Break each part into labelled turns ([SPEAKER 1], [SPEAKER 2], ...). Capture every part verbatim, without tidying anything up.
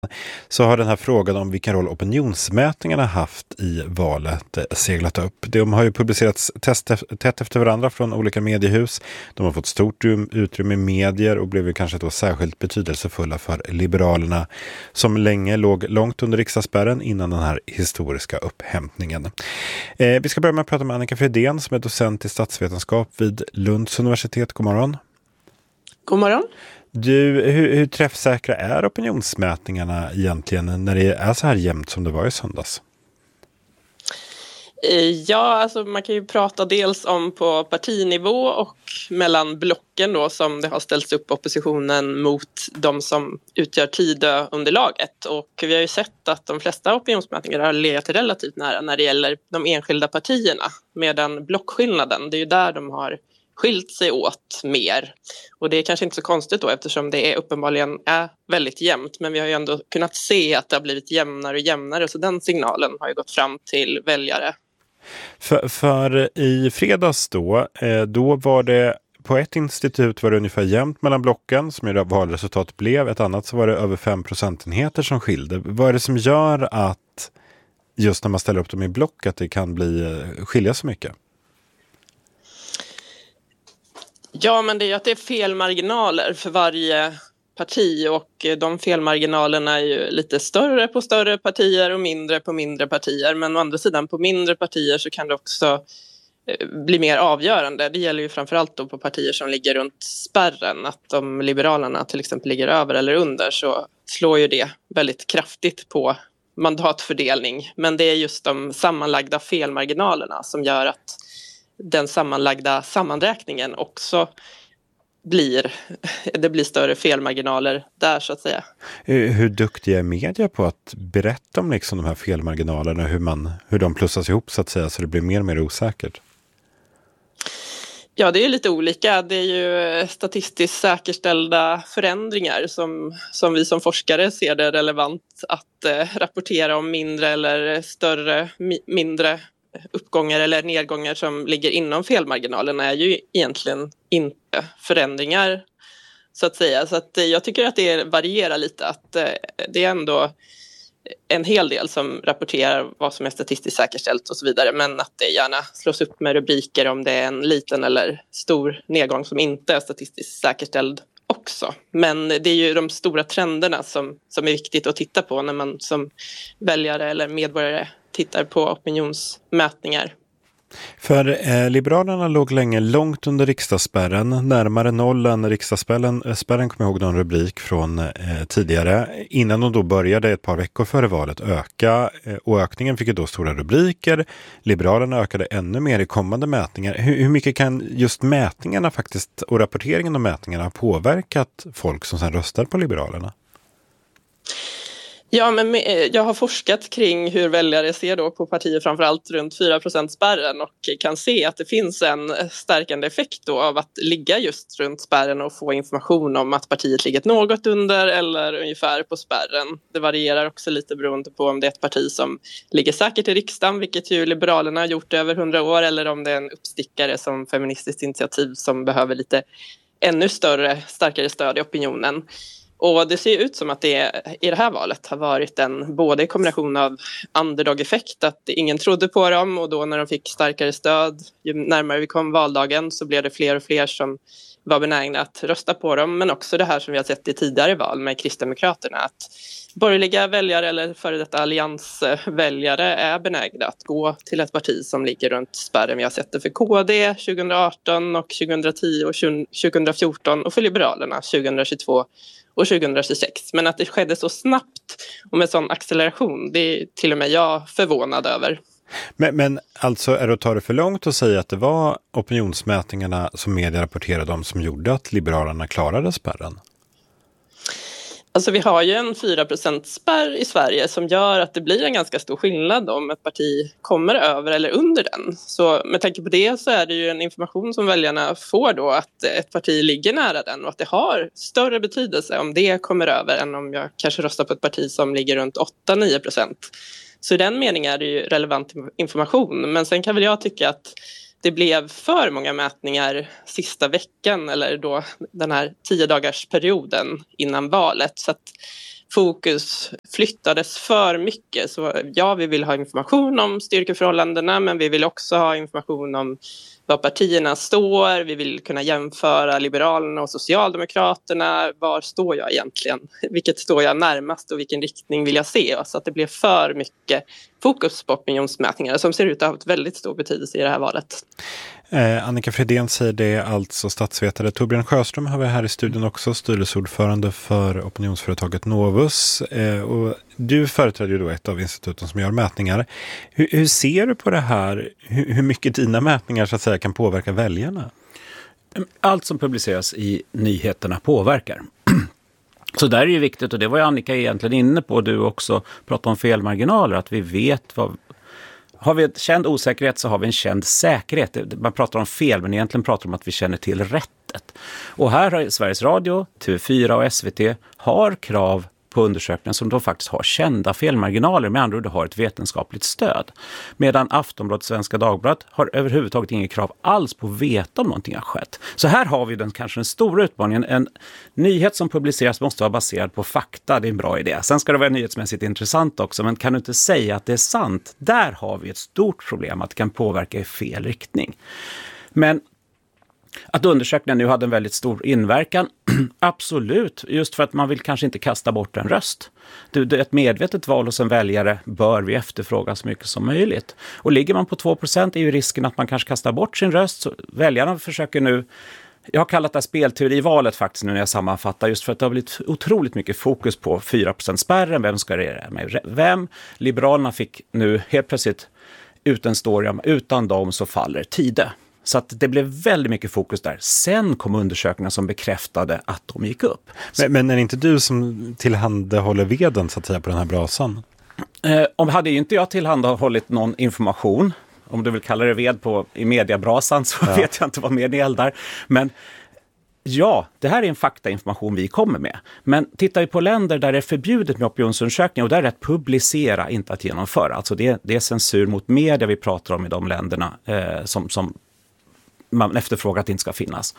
[SPEAKER 1] Så har den här frågan om vilken roll opinionsmätningarna haft i valet seglat upp. De har ju publicerats tätt efter varandra från olika mediehus. De har fått stort utrymme i medier och blev kanske då särskilt betydelsefulla för Liberalerna som länge låg långt under riksdagsspärren innan den här historiska upphämtningen. Eh, vi ska börja med att prata med Annika Fredén som är docent i statsvetenskap vid Lunds universitet. God morgon.
[SPEAKER 2] God morgon.
[SPEAKER 1] Du, hur, hur träffsäkra är opinionsmätningarna egentligen när det är så här jämnt som det var i söndags?
[SPEAKER 2] Ja, alltså man kan ju prata dels om på partinivå och mellan blocken då som det har ställts upp oppositionen mot de som utgör Tidöunderlaget. Och vi har ju sett att de flesta opinionsmätningar har legat relativt nära när det gäller de enskilda partierna. Medan blockskillnaden, det är ju där de har skilt sig åt mer. Och det är kanske inte så konstigt då eftersom det är uppenbarligen är väldigt jämnt. Men vi har ju ändå kunnat se att det har blivit jämnare och jämnare. Så den signalen har ju gått fram till väljare.
[SPEAKER 1] För, för i fredags då, då var det på ett institut var det ungefär jämnt mellan blocken som ju valresultatet blev. Ett annat så var det över fem procentenheter som skilde. Vad är det som gör att just när man ställer upp dem i block att det kan bli skilja så mycket?
[SPEAKER 2] Ja, men det är ju att det är felmarginaler för varje parti och de felmarginalerna är ju lite större på större partier och mindre på mindre partier. Men å andra sidan på mindre partier så kan det också bli mer avgörande. Det gäller ju framförallt då på partier som ligger runt spärren. Att om Liberalerna till exempel ligger över eller under så slår ju det väldigt kraftigt på mandatfördelning. Men det är just de sammanlagda felmarginalerna som gör att den sammanlagda sammanräkningen också blir, det blir större felmarginaler där så att säga.
[SPEAKER 1] Hur duktiga är media på att berätta om liksom de här felmarginalerna, hur, man, hur de plussas ihop så att säga så det blir mer och mer osäkert?
[SPEAKER 2] Ja, det är lite olika. Det är ju statistiskt säkerställda förändringar som, som vi som forskare ser det relevant att eh, rapportera om mindre eller större, mi- mindre uppgångar eller nedgångar som ligger inom felmarginalerna är ju egentligen inte förändringar så att säga. Så att jag tycker att det varierar lite, att det är ändå en hel del som rapporterar vad som är statistiskt säkerställt och så vidare, men att det gärna slås upp med rubriker om det är en liten eller stor nedgång som inte är statistiskt säkerställd också. Men det är ju de stora trenderna som, som är viktigt att titta på när man som väljare eller medborgare tittar på opinionsmätningar.
[SPEAKER 1] För eh, Liberalerna låg länge långt under riksdagsspärren, närmare noll än riksdagsspärren. Spärren kommer jag ihåg någon rubrik från eh, tidigare. Innan de då började ett par veckor före valet öka eh, och ökningen fick ju då stora rubriker. Liberalerna ökade ännu mer i kommande mätningar. Hur, hur mycket kan just mätningarna faktiskt och rapporteringen om mätningarna ha påverkat folk som sedan röstar på Liberalerna?
[SPEAKER 2] Ja, men jag har forskat kring hur väljare ser då på partier framförallt runt fyra procent spärren och kan se att det finns en stärkande effekt då av att ligga just runt spärren och få information om att partiet ligger något under eller ungefär på spärren. Det varierar också lite beroende på om det är ett parti som ligger säkert i riksdagen, vilket ju Liberalerna har gjort över hundra år, eller om det är en uppstickare som Feministiskt initiativ som behöver lite ännu större, starkare stöd i opinionen. Och det ser ut som att det i det här valet har varit en både kombination av underdog-effekt, att ingen trodde på dem och då när de fick starkare stöd, ju närmare vi kom valdagen så blev det fler och fler som var benägna att rösta på dem. Men också det här som vi har sett i tidigare val med Kristdemokraterna, att borgerliga väljare eller före detta alliansväljare är benägna att gå till ett parti som ligger runt spärren. Vi har sett det för K D tjugo arton och tjugo tio och tjugo fjorton och för Liberalerna tjugo tjugotvå och tjugo tjugosex. Men att det skedde så snabbt och med sån acceleration, det är till och med jag förvånad över.
[SPEAKER 1] Men, men alltså är det att ta det för långt att säga att det var opinionsmätningarna som media rapporterade om som gjorde att Liberalerna klarade spärren?
[SPEAKER 2] Alltså vi har ju en fyra procent spärr i Sverige som gör att det blir en ganska stor skillnad om ett parti kommer över eller under den. Så med tanke på det så är det ju en information som väljarna får då att ett parti ligger nära den och att det har större betydelse om det kommer över än om jag kanske röstar på ett parti som ligger runt åtta till nio procent. Så i den meningen är det ju relevant information. Men sen kan väl jag tycka att det blev för många mätningar sista veckan eller då den här tio dagars perioden innan valet. Så att fokus flyttades för mycket. Så ja, vi vill ha information om styrkeförhållandena, men vi vill också ha information om vad partierna står. Vi vill kunna jämföra Liberalerna och Socialdemokraterna. Var står jag egentligen? Vilket står jag närmast och vilken riktning vill jag se? Så att det blev för mycket fokus på opinionsmätningar som ser ut att ha haft väldigt stor betydelse i det här valet.
[SPEAKER 1] Eh, Annika Fredén säger det, alltså statsvetare. Torbjörn Sjöström har vi här i studion också, styrelseordförande för opinionsföretaget Novus. Eh, och du företräder ju då ett av instituten som gör mätningar. Hur, hur ser du på det här? Hur, hur mycket dina mätningar så att säga kan påverka väljarna?
[SPEAKER 3] Allt som publiceras i nyheterna påverkar. Så där är det ju viktigt, och det var ju Annika egentligen inne på, du också pratade om felmarginaler, att vi vet vad... Har vi en känd osäkerhet så har vi en känd säkerhet. Man pratar om fel, men egentligen pratar om att vi känner till rättet. Och här har Sveriges Radio, T V fyra och S V T har krav på undersökningen som de faktiskt har kända felmarginaler, med andra ord har ett vetenskapligt stöd. Medan Aftonbladet, Svenska Dagbladet har överhuvudtaget inget krav alls på att veta om någonting har skett. Så här har vi den kanske den stora utmaningen. En nyhet som publiceras måste vara baserad på fakta, det är en bra idé. Sen ska det vara nyhetsmässigt intressant också, men kan du inte säga att det är sant? Där har vi ett stort problem, att det kan påverka i fel riktning. Men att undersökningen nu hade en väldigt stor inverkan, absolut, just för att man vill kanske inte kasta bort en röst. Det är ett medvetet val hos en väljare, bör vi efterfråga så mycket som möjligt. Och ligger man på två procent är ju risken att man kanske kastar bort sin röst. Så väljarna försöker nu, jag har kallat det spelteorivalet faktiskt nu när jag sammanfattar, just för att det har blivit otroligt mycket fokus på fyra procent-spärren, vem ska regera med vem. Liberalerna fick nu helt plötsligt ut en story om utan dem så faller Tide. Så att det blev väldigt mycket fokus där. Sen kom undersökningar som bekräftade att de gick upp.
[SPEAKER 1] Men, men är det inte du som tillhandahåller veden så att säga på den här brasan?
[SPEAKER 3] Eh, om hade ju inte jag tillhandahållit någon information, om du vill kalla det ved på, i mediabrasan, så ja. vet jag inte vad mer ni eldar. Men ja, det här är en faktainformation vi kommer med. Men tittar vi på länder där det är förbjudet med opinionsundersökningar, och där är det att publicera, inte att genomföra. Alltså det, det är censur mot media vi pratar om i de länderna eh, som, som man efterfrågar att det inte ska finnas.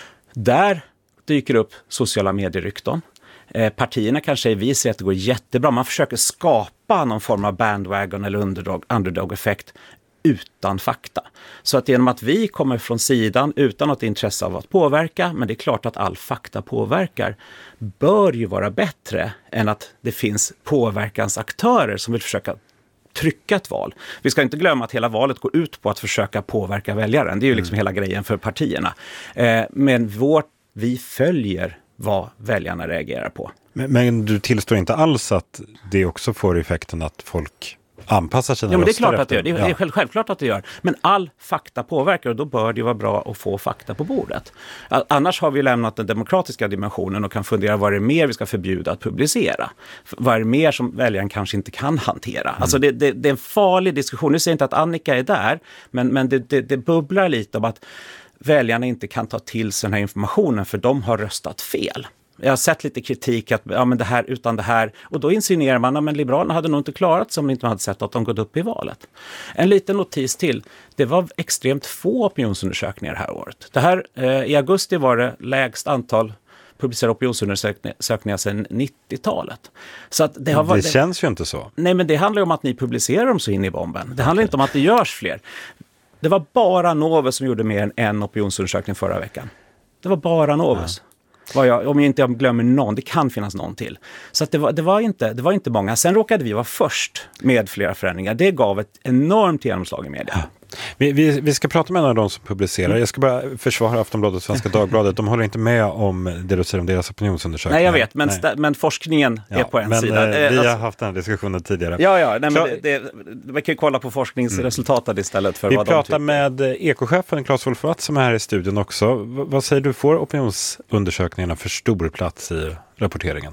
[SPEAKER 3] Där dyker upp sociala medierykten. Eh, partierna kanske visar att det går jättebra. Man försöker skapa någon form av bandwagon eller underdog, underdog-effekt utan fakta. Så att genom att vi kommer från sidan utan något intresse av att påverka, men det är klart att all fakta påverkar, bör ju vara bättre än att det finns påverkansaktörer som vill försöka trycka ett val. Vi ska inte glömma att hela valet går ut på att försöka påverka väljaren. Det är ju liksom mm. hela grejen för partierna. Eh, men vårt, vi följer vad väljarna reagerar på.
[SPEAKER 1] Men, men du tillstår inte alls att det också får effekten att folk anpassar sina
[SPEAKER 3] ja, men det är
[SPEAKER 1] röster
[SPEAKER 3] klart att det gör. Det är
[SPEAKER 1] ja.
[SPEAKER 3] själv, självklart att det gör. Men all fakta påverkar, och då bör det vara bra att få fakta på bordet. Annars har vi lämnat den demokratiska dimensionen och kan fundera vad det är mer vi ska förbjuda att publicera. Vad är det mer som väljaren kanske inte kan hantera. Mm. Alltså det, det, det är en farlig diskussion. Nu säger jag inte att Annika är där, men, men det, det, det bubblar lite om att väljarna inte kan ta till sig den här informationen för de har röstat fel. Jag har sett lite kritik att ja, men det här utan det här, och då insinuerar man att ja, Liberalerna hade nog inte klarat sig om de inte hade sett att de gått upp i valet. En liten notis till. Det var extremt få opinionsundersökningar det här året. Det här, eh, i augusti var det lägst antal publicerade opinionsundersökningar sedan nittiotalet. Så att det, har varit,
[SPEAKER 1] det känns ju inte så.
[SPEAKER 3] Nej, men det handlar ju om att ni publicerar dem så in i bomben. Det handlar okay. inte om att det görs fler. Det var bara Novus som gjorde mer än en opinionsundersökning förra veckan. Det var bara Novus. Ja. Vad jag, om jag inte glömmer någon, det kan finnas någon till. Så att det, var, det, var inte, det var inte många. Sen råkade vi vara först med flera förändringar. Det gav ett enormt genomslag i media.
[SPEAKER 1] Ja. Vi, vi, vi ska prata med en av de som publicerar. Jag ska bara försvara Aftonbladet och Svenska Dagbladet. De håller inte med om det du säger om deras opinionsundersökningar.
[SPEAKER 3] Nej, jag vet. Men, sta- men forskningen ja, är på en
[SPEAKER 1] men,
[SPEAKER 3] sida.
[SPEAKER 1] Eh, vi
[SPEAKER 3] alltså,
[SPEAKER 1] har haft den här diskussionen tidigare.
[SPEAKER 3] Ja, ja. Nej, men det, det, vi kan ju kolla på forskningsresultatet mm. istället för
[SPEAKER 1] vi
[SPEAKER 3] vad de
[SPEAKER 1] pratar med ekochefen Claes Wolfwatt som är här i studion också. V- vad säger du, får opinionsundersökningarna för stor plats i rapporteringen?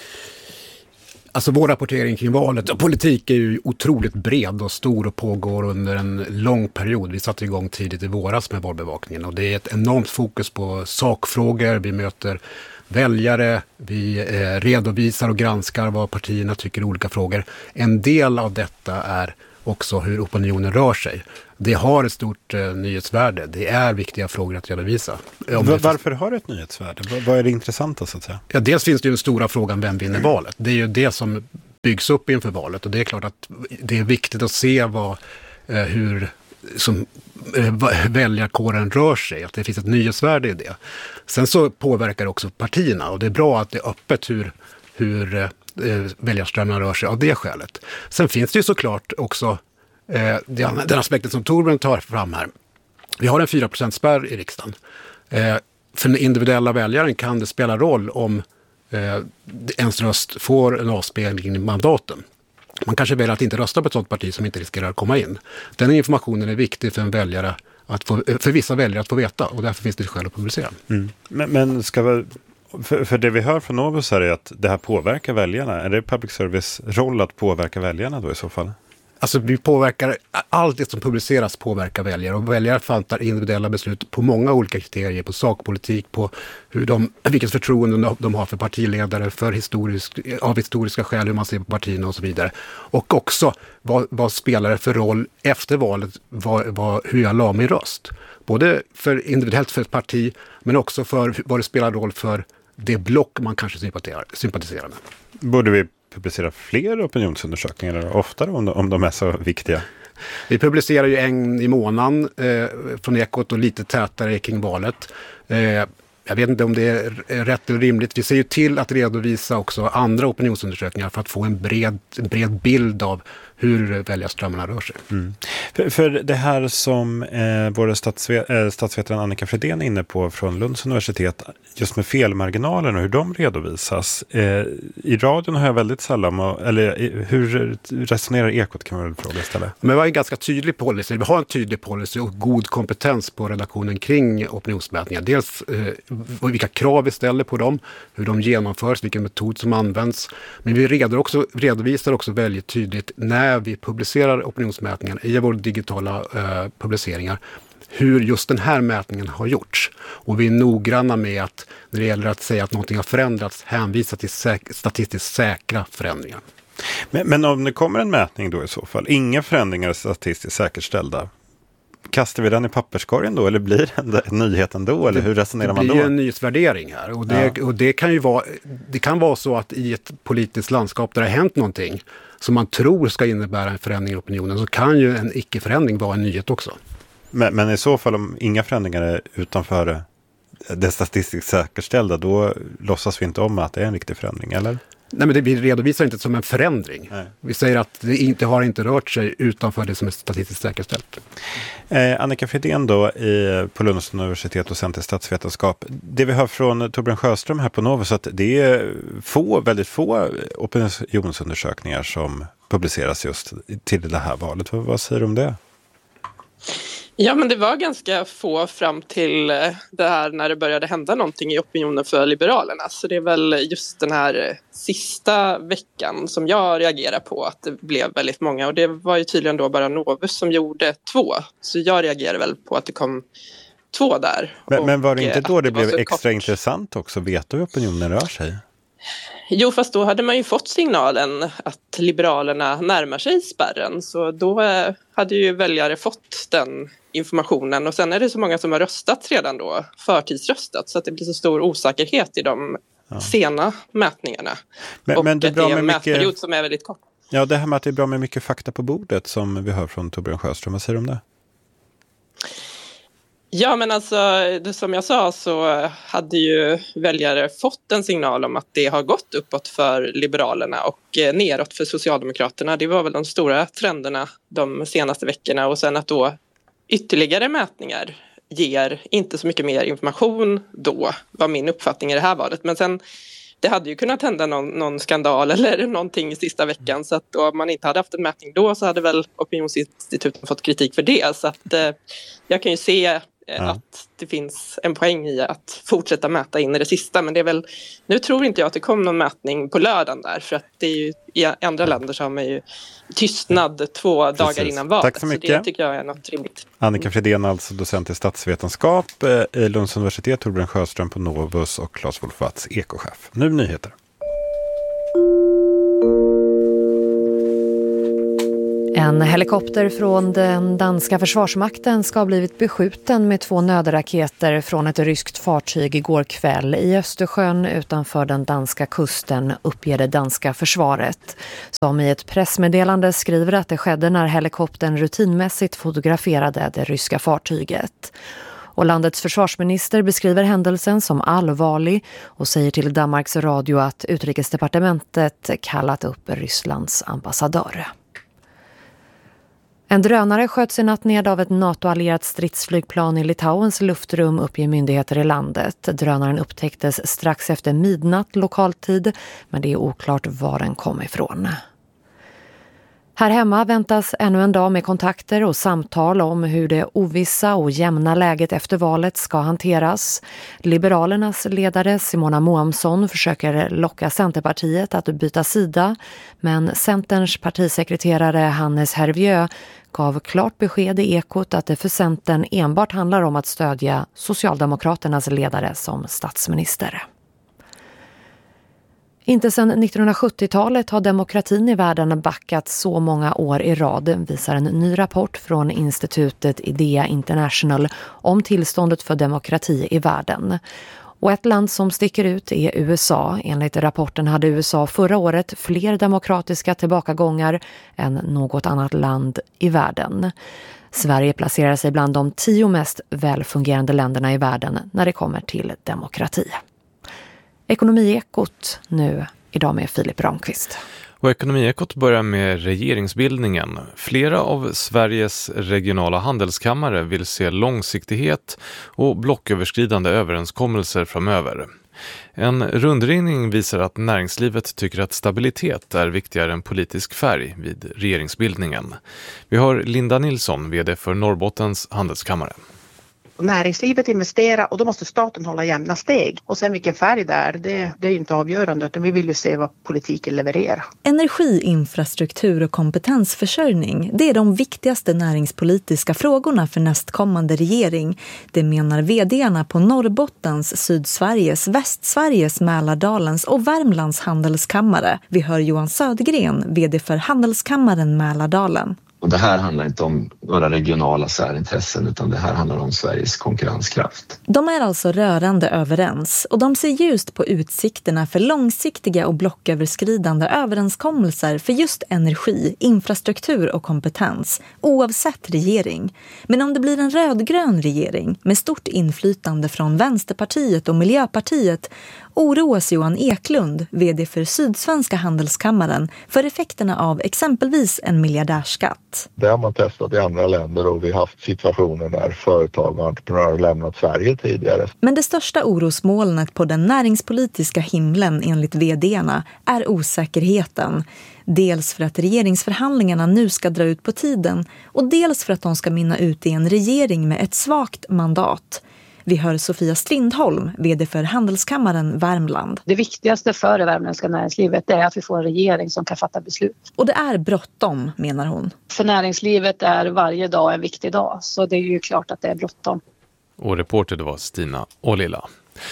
[SPEAKER 4] Alltså vår rapportering kring valet och politik är ju otroligt bred och stor och pågår under en lång period. Vi satte igång tidigt i våras med valbevakningen och det är ett enormt fokus på sakfrågor. Vi möter väljare, vi eh, redovisar och granskar vad partierna tycker i olika frågor. En del av detta är också hur opinionen rör sig. Det har ett stort eh, nyhetsvärde. Det är viktiga frågor att redovisa.
[SPEAKER 1] Var, varför har det ett nyhetsvärde? Vad, vad är det intressanta så att säga?
[SPEAKER 4] Ja, dels finns det ju den stora frågan, vem vinner valet? Det är ju det som byggs upp inför valet, och det är klart att det är viktigt att se vad, eh, hur som, eh, väljarkåren rör sig, att det finns ett nyhetsvärde i det. Sen så påverkar det också partierna, och det är bra att det är öppet hur, hur eh, väljarströmmarna rör sig av det skälet. Sen finns det ju såklart också eh, den, den aspekten som Torbjörn tar fram här. Vi har en fyra procent spärr i riksdagen. Eh, för den individuella väljaren kan det spela roll om eh, ens röst får en avspegling i mandaten. Man kanske väljer att inte rösta på ett sådant parti som inte riskerar att komma in. Den informationen är viktig för en väljare att få, för vissa väljare att få veta, och därför finns det skäl att publicera.
[SPEAKER 1] Mm. Men, men ska vi, för, för det vi hör från Novus här är att det här påverkar väljarna. Är det public service roll att påverka väljarna då i så fall?
[SPEAKER 4] Alltså vi påverkar, allt det som publiceras påverkar väljare, och väljare fattar individuella beslut på många olika kriterier, på sakpolitik, på hur de, vilket förtroende de har för partiledare, för historisk, av historiska skäl, hur man ser på partierna och så vidare. Och också vad, vad spelar det för roll efter valet, vad, vad, hur jag la min röst. Både för individuellt för ett parti, men också för vad det spelar roll för det block man kanske sympatiserar, sympatiserar med.
[SPEAKER 1] Borde vi publicera fler opinionsundersökningar oftare om de, om de är så viktiga?
[SPEAKER 4] Vi publicerar ju en i månaden eh, från Ekot och lite tätare kring valet. Eh, jag vet inte om det är rätt eller rimligt. Vi ser ju till att redovisa också andra opinionsundersökningar för att få en bred, en bred bild av hur väljarströmmarna rör sig.
[SPEAKER 1] Mm. För, för det här som eh, vår statsvet, eh, statsvetaren Annika Fredén är inne på från Lunds universitet, just med felmarginalen och hur de redovisas. Eh, I radion har jag väldigt sällan, eller hur resonerar Ekot, kan man väl fråga istället?
[SPEAKER 4] Men vi har en ganska tydlig policy. Vi har en tydlig policy och god kompetens på redaktionen kring opinionsmätningar. Dels eh, vilka krav vi ställer på dem, hur de genomförs, vilken metod som används. Men vi redor också, redovisar också väldigt tydligt när vi publicerar opinionsmätningar i våra digitala eh, publiceringar, hur just den här mätningen har gjorts. Och vi är noggranna med att när det gäller att säga att någonting har förändrats, hänvisa till säk- statistiskt säkra förändringar.
[SPEAKER 1] Men, men om det kommer en mätning då i så fall, inga förändringar är statistiskt säkerställda, kastar vi den i papperskorgen då, eller blir det en nyhet ändå, eller hur resonerar man då?
[SPEAKER 4] Det blir ju en nyhetsvärdering här, och det, ja. och det kan ju vara, det kan vara så att i ett politiskt landskap där det har hänt någonting som man tror ska innebära en förändring i opinionen, så kan ju en icke-förändring vara en nyhet också.
[SPEAKER 1] Men, men i så fall, om inga förändringar är utanför det statistiskt säkerställda, då låtsas vi inte om att det är en riktig förändring, eller?
[SPEAKER 4] Nej, men det, vi redovisar inte som en förändring. Nej. Vi säger att det inte har inte rört sig utanför det som är statistiskt säkerställt.
[SPEAKER 1] Eh, Annika Fredén då i, på Lunds universitet och Center i statsvetenskap. Det vi hör från Torbjörn Sjöström här på Novus, att det är få, väldigt få opinionsundersökningar som publiceras just till det här valet. Vad, vad säger du om det?
[SPEAKER 2] Ja, men det var ganska få fram till det här när det började hända någonting i opinionen för Liberalerna. Så det är väl just den här sista veckan som jag reagerar på att det blev väldigt många. Och det var ju tydligen då bara Novus som gjorde två. Så jag reagerar väl på att det kom två där.
[SPEAKER 1] Men, men var det inte då det, det blev extra
[SPEAKER 2] kort.
[SPEAKER 1] intressant också att veta hur opinionen rör sig?
[SPEAKER 2] Jo, fast då hade man ju fått signalen att Liberalerna närmar sig spärren. Så då hade ju väljare fått den informationen. Och sen är det så många som har röstat redan då, förtidsröstat. Så att det blir så stor osäkerhet i de ja. sena mätningarna.
[SPEAKER 1] Men,
[SPEAKER 2] och
[SPEAKER 1] men det är bra
[SPEAKER 2] det är en
[SPEAKER 1] med
[SPEAKER 2] mätperiod
[SPEAKER 1] mycket...
[SPEAKER 2] som är väldigt kort.
[SPEAKER 1] Ja, det här med att det är bra med mycket fakta på bordet som vi hör från Torbjörn Sjöström. Vad säger du om det?
[SPEAKER 2] Ja, men alltså det, som jag sa så hade ju väljare fått en signal om att det har gått uppåt för Liberalerna och eh, neråt för Socialdemokraterna. Det var väl de stora trenderna de senaste veckorna, och sen att då ytterligare mätningar ger inte så mycket mer information då, var min uppfattning i det här valet. Men sen, det hade ju kunnat hända någon, någon skandal eller någonting i sista veckan, så att om man inte hade haft en mätning då så hade väl opinionsinstituten fått kritik för det. Så att eh, jag kan ju se eh, ja. att det finns en poäng i att fortsätta mäta in i det sista, men det är väl, nu tror inte jag att det kom någon mätning på lördagen där, för att det är ju, i andra länder så har man ju tystnad två Precis. dagar innan valet.
[SPEAKER 1] Tack så mycket.
[SPEAKER 2] Så det tycker jag är något rimligt.
[SPEAKER 1] Annika Fredén, alltså docent i statsvetenskap i Lunds universitet, Torbjörn Sjöström på Novus och Claes Wolf Watz, ekochef. Nu nyheter.
[SPEAKER 5] En En helikopter från den danska försvarsmakten ska ha blivit beskjuten med två nödraketer från ett ryskt fartyg igår kväll i Östersjön utanför den danska kusten, uppger det danska försvaret. Som i ett pressmeddelande skriver att det skedde när helikoptern rutinmässigt fotograferade det ryska fartyget. Och landets försvarsminister beskriver händelsen som allvarlig och säger till Danmarks radio att utrikesdepartementet kallat upp Rysslands ambassadör. En drönare sköts i natt ned av ett NATO-allierat stridsflygplan i Litauens luftrum, uppger myndigheter i landet. Drönaren upptäcktes strax efter midnatt lokaltid, men det är oklart var den kom ifrån. Här hemma väntas ännu en dag med kontakter och samtal om hur det ovissa och jämna läget efter valet ska hanteras. Liberalernas ledare Simona Moamsson försöker locka Centerpartiet att byta sida, men Centerns partisekreterare Hannes Hervieu gav klart besked i Ekot att det för Centern enbart handlar om att stödja Socialdemokraternas ledare som statsminister. Inte sedan nittonhundrasjuttiotalet har demokratin i världen backat så många år i rad, visar en ny rapport från institutet Idea International om tillståndet för demokrati i världen. Och ett land som sticker ut är U S A. Enligt rapporten hade U S A förra året fler demokratiska tillbakagångar än något annat land i världen. Sverige placerar sig bland de tio mest välfungerande länderna i världen när det kommer till demokrati. Ekonomiekot nu idag med Filip Ramqvist.
[SPEAKER 6] Och Ekonomiekot börjar med regeringsbildningen. Flera av Sveriges regionala handelskammare vill se långsiktighet och blocköverskridande överenskommelser framöver. En rundringning visar att näringslivet tycker att stabilitet är viktigare än politisk färg vid regeringsbildningen. Vi har Linda Nilsson, vd för Norrbottens handelskammare.
[SPEAKER 7] Näringslivet investerar och då måste staten hålla jämna steg. Och sen vilken färg det är, det, det är inte avgörande, utan vi vill ju se vad politiken levererar.
[SPEAKER 8] Energi, infrastruktur och kompetensförsörjning, det är de viktigaste näringspolitiska frågorna för nästkommande regering. Det menar vdarna på Norrbottens, Sydsveriges, Västsveriges, Mälardalens och Värmlands handelskammare. Vi hör Johan Södergren, vd för Handelskammaren Mälardalen.
[SPEAKER 9] Och det här handlar inte om några regionala särintressen, utan det här handlar om Sveriges konkurrenskraft.
[SPEAKER 8] De är alltså rörande överens och de ser ljust på utsikterna för långsiktiga och blocköverskridande överenskommelser för just energi, infrastruktur och kompetens, oavsett regering. Men om det blir en rödgrön regering med stort inflytande från Vänsterpartiet och Miljöpartiet oroas Johan Eklund, vd för Sydsvenska handelskammaren, för effekterna av exempelvis en miljardärskatt.
[SPEAKER 10] Det har man testat i andra länder och vi har haft situationer där företag och entreprenörer lämnat Sverige tidigare.
[SPEAKER 8] Men det största orosmolnet på den näringspolitiska himlen enligt vdarna är osäkerheten. Dels för att regeringsförhandlingarna nu ska dra ut på tiden och dels för att de ska mynna ut i en regering med ett svagt mandat. Vi hör Sofia Strindholm, vd för Handelskammaren Värmland.
[SPEAKER 11] Det viktigaste för det värmländska näringslivet är att vi får en regering som kan fatta beslut.
[SPEAKER 8] Och det är bråttom, menar hon.
[SPEAKER 11] För näringslivet är varje dag en viktig dag, så det är ju klart att det är bråttom.
[SPEAKER 6] Och reporter det var Stina Ålilla.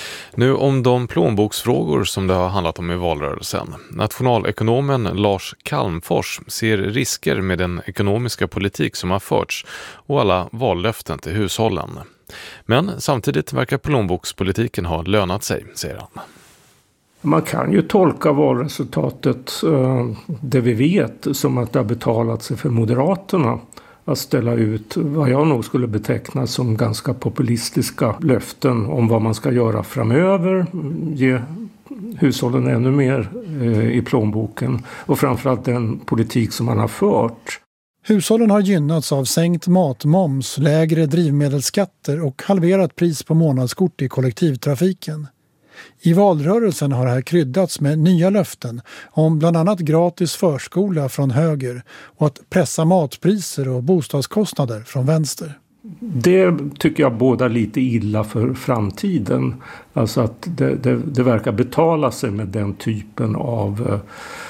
[SPEAKER 6] Nu om de plånboksfrågor som det har handlat om i valrörelsen. Nationalekonomen Lars Kalmfors ser risker med den ekonomiska politik som har förts och alla vallöften till hushållen. Men samtidigt verkar plånbokspolitiken ha lönat sig, säger han.
[SPEAKER 12] Man kan ju tolka valresultatet, det vi vet, som att det har betalat sig för Moderaterna att ställa ut vad jag nog skulle beteckna som ganska populistiska löften om vad man ska göra framöver, ge hushållen ännu mer i plånboken och framförallt den politik som man har fört.
[SPEAKER 13] Hushållen har gynnats av sänkt matmoms, lägre drivmedelsskatter och halverat pris på månadskort i kollektivtrafiken. I valrörelsen har det här kryddats med nya löften om bland annat gratis förskola från höger och att pressa matpriser och bostadskostnader från vänster.
[SPEAKER 12] Det tycker jag bådar lite illa för framtiden. Alltså att det, det, det verkar betala sig med den typen av eh,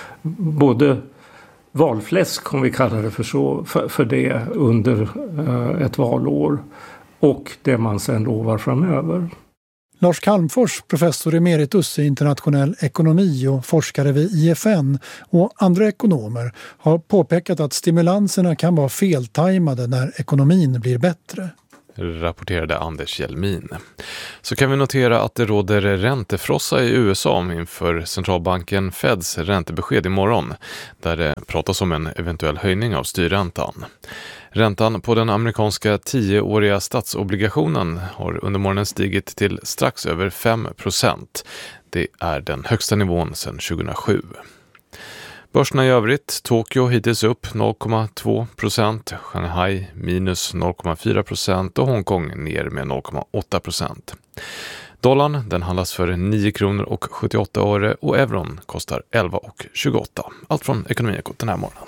[SPEAKER 12] både valfläsk, om vi kallar det för så, för, för det under eh, ett valår och det man sen lovar framöver.
[SPEAKER 13] Lars Calmfors, professor emeritus i internationell ekonomi och forskare vid I F N och andra ekonomer har påpekat att stimulanserna kan vara feltajmade när ekonomin blir bättre.
[SPEAKER 6] Rapporterade Anders Hjelmin. Så kan vi notera att det råder räntefrossa i U S A inför centralbanken Feds räntebesked imorgon, där det pratas om en eventuell höjning av styrräntan. Räntan på den amerikanska tioåriga statsobligationen har under morgonen stigit till strax över fem procent. Det är den högsta nivån sedan tjugohundrasju. Börserna i övrigt, Tokyo hittills upp noll komma två procent, Shanghai minus noll komma fyra procent och Hongkong ner med noll komma åtta procent. Dollarn den handlas för nio kronor och sjuttioåtta öre och euron kostar elva och tjugoåtta. Allt från Ekonomiekot den här morgonen.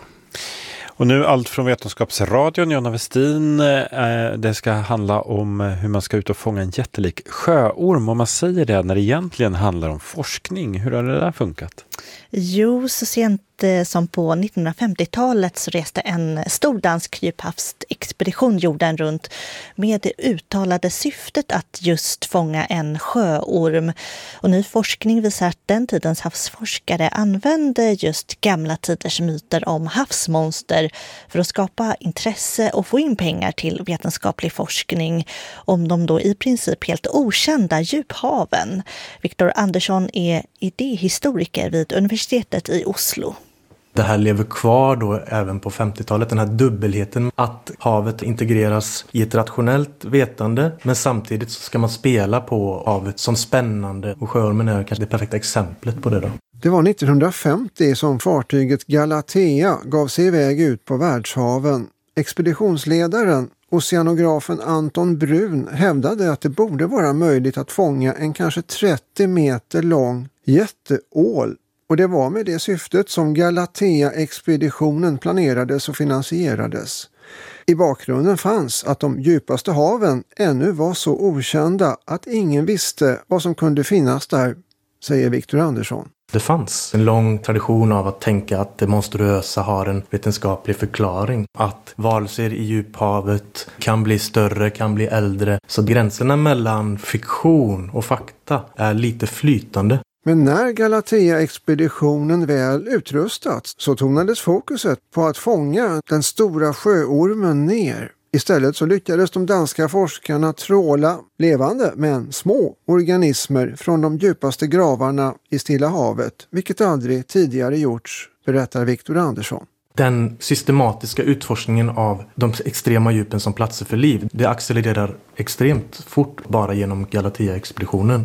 [SPEAKER 1] Och nu allt från Vetenskapsradion, Jonna Westin. Det ska handla om hur man ska ut och fånga en jättelik sjöorm. Om man säger det när det egentligen handlar om forskning. Hur har det där funkat?
[SPEAKER 14] Jo, så sent som på nittonhundrafemtiotalet så reste en stor dansk djuphavsexpedition jorden runt med det uttalade syftet att just fånga en sjöorm. Och ny forskning visar att den tidens havsforskare använde just gamla tiders myter om havsmonster för att skapa intresse och få in pengar till vetenskaplig forskning om de då i princip helt okända djuphaven. Viktor Andersson är idéhistoriker vid universitetet i Oslo.
[SPEAKER 15] Det här lever kvar då även på femtiotalet, den här dubbelheten att havet integreras i ett rationellt vetande, men samtidigt så ska man spela på havet som spännande, och sjöormen är kanske det perfekta exemplet på det då.
[SPEAKER 16] Det var nittonhundrafemtio som fartyget Galatea gav sig iväg ut på världshaven. Expeditionsledaren, oceanografen Anton Brun, hävdade att det borde vara möjligt att fånga en kanske trettio meter lång jätteål. Och det var med det syftet som Galatea-expeditionen planerades och finansierades. I bakgrunden fanns att de djupaste haven ännu var så okända att ingen visste vad som kunde finnas där, säger Viktor Andersson.
[SPEAKER 15] Det fanns en lång tradition av att tänka att det monstruösa har en vetenskaplig förklaring. Att varelser i djuphavet kan bli större, kan bli äldre. Så gränserna mellan fiktion och fakta är lite flytande.
[SPEAKER 16] Men när Galatea-expeditionen väl utrustats så tonades fokuset på att fånga den stora sjöormen ner. Istället så lyckades de danska forskarna tråla levande men små organismer från de djupaste gravarna i Stilla havet, vilket aldrig tidigare gjorts, berättar Viktor Andersson.
[SPEAKER 15] Den systematiska utforskningen av de extrema djupen som platser för liv, det accelererar extremt fort bara genom Galatea-expeditionen.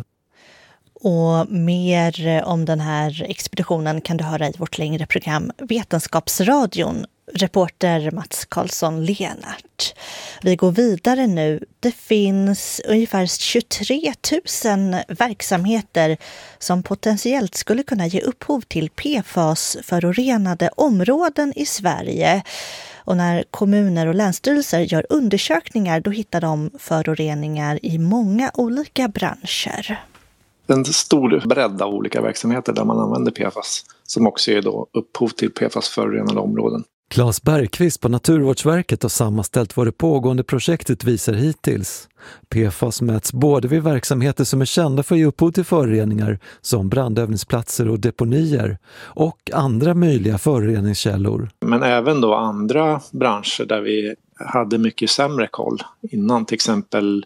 [SPEAKER 14] Och mer om den här expeditionen kan du höra i vårt längre program Vetenskapsradion. Reporter Mats Karlsson Lenart. Vi går vidare nu. Det finns ungefär tjugotre tusen verksamheter som potentiellt skulle kunna ge upphov till P F A S-förorenade områden i Sverige. Och när kommuner och länsstyrelser gör undersökningar då hittar de föroreningar i många olika branscher.
[SPEAKER 17] En stor bredd av olika verksamheter där man använder P F A S som också är då upphov till P F A S-förorenade områden.
[SPEAKER 18] Claes Bergqvist på Naturvårdsverket har sammanställt vad det pågående projektet visar hittills. P F A S mäts både vid verksamheter som är kända för att ge upphov till föroreningar som brandövningsplatser och deponier och andra möjliga föroreningskällor.
[SPEAKER 17] Men även då andra branscher där vi hade mycket sämre koll innan, till exempel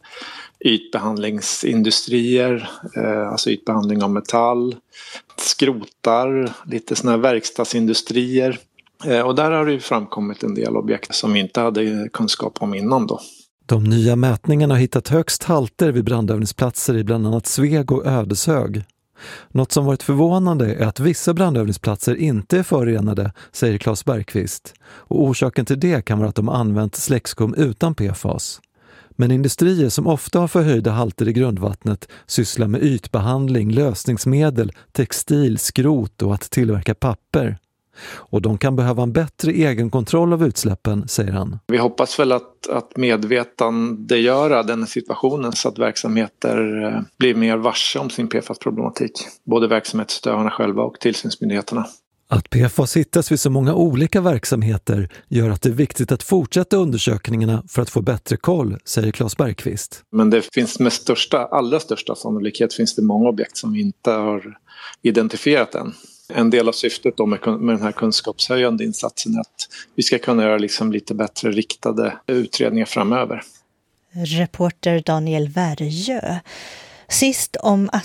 [SPEAKER 17] ytbehandlingsindustrier, alltså ytbehandling av metall, skrotar, lite såna här verkstadsindustrier. Och där har det ju framkommit en del objekt som vi inte hade kunskap om innan då.
[SPEAKER 18] De nya mätningarna har hittat högst halter vid brandövningsplatser i bland annat Sveg och Ödeshög. Något som varit förvånande är att vissa brandövningsplatser inte är förorenade, säger Claes Bergqvist. Och orsaken till det kan vara att de använt släckskum utan P F A S. Men industrier som ofta har förhöjda halter i grundvattnet sysslar med ytbehandling, lösningsmedel, textil, skrot och att tillverka papper. Och de kan behöva en bättre egenkontroll av utsläppen, säger han.
[SPEAKER 17] Vi hoppas väl att, att medvetandegöra den situationen så att verksamheter blir mer varse om sin P F A S-problematik. Både verksamhetsutövarna själva och tillsynsmyndigheterna.
[SPEAKER 18] Att P F A S hittas vid så många olika verksamheter gör att det är viktigt att fortsätta undersökningarna för att få bättre koll, säger Claes Bergqvist.
[SPEAKER 17] Men det finns med största, allra största sannolikhet finns det många objekt som vi inte har identifierat än. En del av syftet då med, med den här kunskapshöjande insatsen är att vi ska kunna göra liksom lite bättre riktade utredningar framöver.
[SPEAKER 14] Reporter Daniel Värjö. Sist om att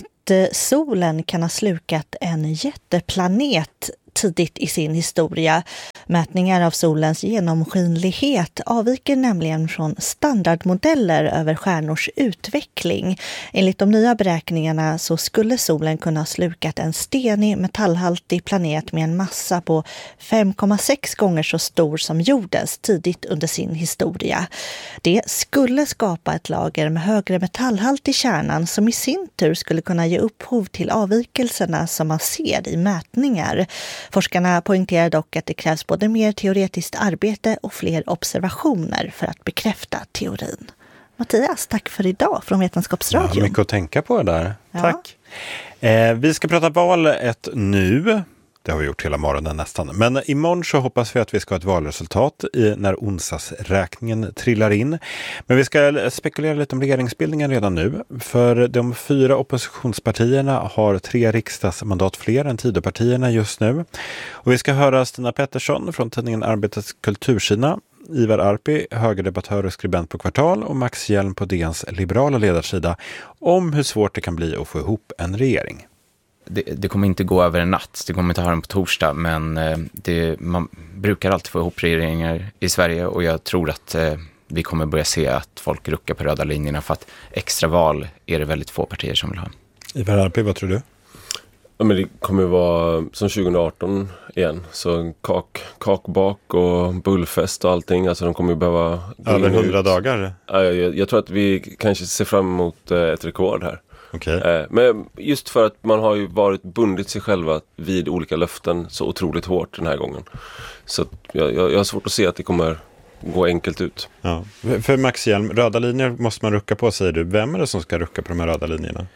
[SPEAKER 14] solen kan ha slukat en jätteplanet tidigt i sin historia. Mätningar av solens genomskinlighet avviker nämligen från standardmodeller över stjärnors utveckling. Enligt de nya beräkningarna så skulle solen kunna ha slukat en stenig metallhaltig planet med en massa på fem komma sex gånger så stor som jordens tidigt under sin historia. Det skulle skapa ett lager med högre metallhalt i kärnan som i sin tur skulle kunna ge upphov till avvikelserna som man ser i mätningar. Forskarna poängterar dock att det krävs både mer teoretiskt arbete och fler observationer för att bekräfta teorin. Mattias, tack för idag från Vetenskapsradion.
[SPEAKER 1] Ja, mycket att tänka på där.
[SPEAKER 14] Ja.
[SPEAKER 1] Tack. Eh, vi ska prata valet nu. Det har vi gjort hela morgonen nästan. Men imorgon så hoppas vi att vi ska ha ett valresultat i, när onsdagsräkningen trillar in. Men vi ska spekulera lite om regeringsbildningen redan nu. För de fyra oppositionspartierna har tre riksdagsmandat fler än Tidöpartierna just nu. Och vi ska höra Stina Pettersson från tidningen Arbetets Kulturkina, Ivar Arpi, högerdebattör och skribent på Kvartal, och Max Hjelm på D N:s liberala ledarsida om hur svårt det kan bli att få ihop en regering.
[SPEAKER 19] Det, det kommer inte gå över en natt, det kommer inte ha den på torsdag, men det, man brukar alltid få ihop regeringar i Sverige, och jag tror att eh, vi kommer börja se att folk ruckar på röda linjerna, för att extra val är det väldigt få partier som vill ha.
[SPEAKER 1] Ivar Arpi, vad tror du?
[SPEAKER 20] Ja, men det kommer vara som tjugo arton igen, så kak, kakbak och bullfest och allting, alltså de kommer ju behöva
[SPEAKER 1] över hundra dagar.
[SPEAKER 20] Ja, jag, jag tror att vi kanske ser fram emot ett rekord här.
[SPEAKER 1] Okay.
[SPEAKER 20] Men just för att man har ju varit bundit sig själva vid olika löften så otroligt hårt den här gången. Så jag, jag har svårt att se att det kommer gå enkelt ut.
[SPEAKER 1] Ja. För Max Hjelm, röda linjer måste man rucka på, säger du. Vem är det som ska rucka på de här röda linjerna?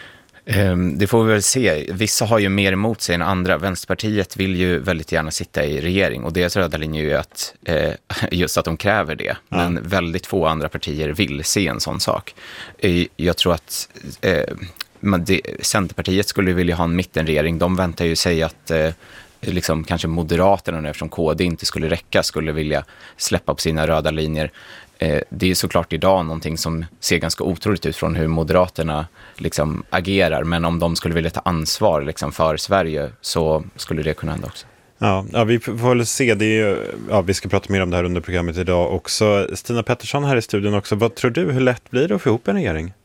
[SPEAKER 19] Det får vi väl se. Vissa har ju mer emot sig än andra. Vänsterpartiet vill ju väldigt gärna sitta i regering, och deras röda linje är ju att, eh, just att de kräver det. Ja. Men väldigt få andra partier vill se en sån sak. Jag tror att eh, det, Centerpartiet skulle vilja ha en mittenregering. De väntar ju sig att eh, liksom, kanske Moderaterna, eftersom K D inte skulle räcka, skulle vilja släppa på sina röda linjer. Det är såklart idag någonting som ser ganska otroligt ut från hur Moderaterna liksom agerar. Men om de skulle vilja ta ansvar liksom för Sverige, så skulle det kunna hända också.
[SPEAKER 1] Ja, ja, vi får väl se. Det är ju, ja, vi ska prata mer om det här under programmet idag också. Stina Pettersson här i studion också. Vad tror du, hur lätt blir det att få ihop en regering?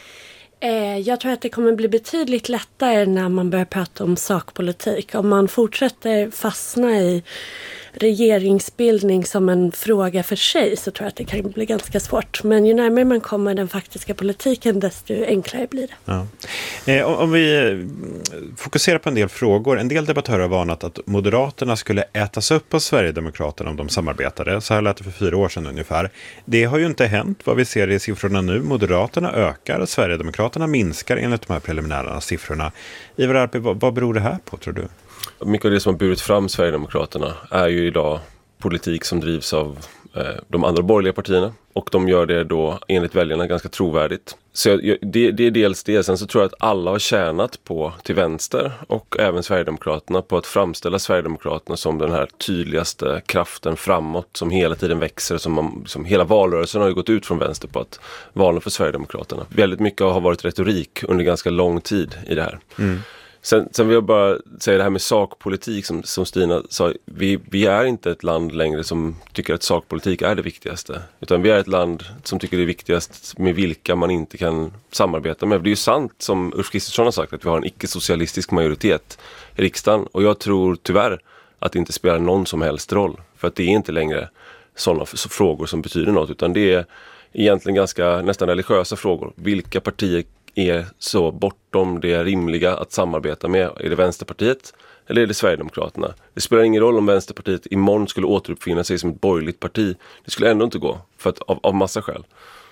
[SPEAKER 21] Jag tror att det kommer bli betydligt lättare när man börjar prata om sakpolitik. Om man fortsätter fastna i regeringsbildning som en fråga för sig, så tror jag att det kan bli ganska svårt. Men ju närmare man kommer den faktiska politiken, desto enklare blir det.
[SPEAKER 1] Ja. Eh, om vi fokuserar på en del frågor. En del debattörer har varnat att Moderaterna skulle ätas upp av Sverigedemokraterna om de samarbetade. Så här lät det för fyra år sedan ungefär. Det har ju inte hänt. Vad vi ser i siffrorna nu. Moderaterna ökar, Sverigedemokraterna minskar enligt de här preliminära siffrorna. Ivar Arpi, vad, vad beror det här på, tror du?
[SPEAKER 20] Mycket av det som har burit fram Sverigedemokraterna är ju idag politik som drivs av eh, de andra borgerliga partierna, och de gör det då enligt väljarna ganska trovärdigt. Så jag, det, det är dels det. Sen så tror jag att alla har tjänat på, till vänster och även Sverigedemokraterna, på att framställa Sverigedemokraterna som den här tydligaste kraften framåt som hela tiden växer. Som, man, som hela valrörelsen har ju gått ut från vänster på att valen för Sverigedemokraterna. Väldigt mycket har varit retorik under ganska lång tid i det här. Mm. Sen, sen vill jag bara säga det här med sakpolitik som, som Stina sa. Vi, vi är inte ett land längre som tycker att sakpolitik är det viktigaste. Utan vi är ett land som tycker det är viktigast med vilka man inte kan samarbeta med. Det är ju sant som Ulf Kristersson har sagt, att vi har en icke-socialistisk majoritet i riksdagen. Och jag tror tyvärr att det inte spelar någon som helst roll. För att det är inte längre sådana frågor som betyder något. Utan det är egentligen ganska nästan religiösa frågor. Vilka partier är så bortom det rimliga att samarbeta med? Är det Vänsterpartiet eller är det Sverigedemokraterna? Det spelar ingen roll om Vänsterpartiet imorgon skulle återuppfinna sig som ett borgerligt parti. Det skulle ändå inte gå, för att, av, av massa skäl.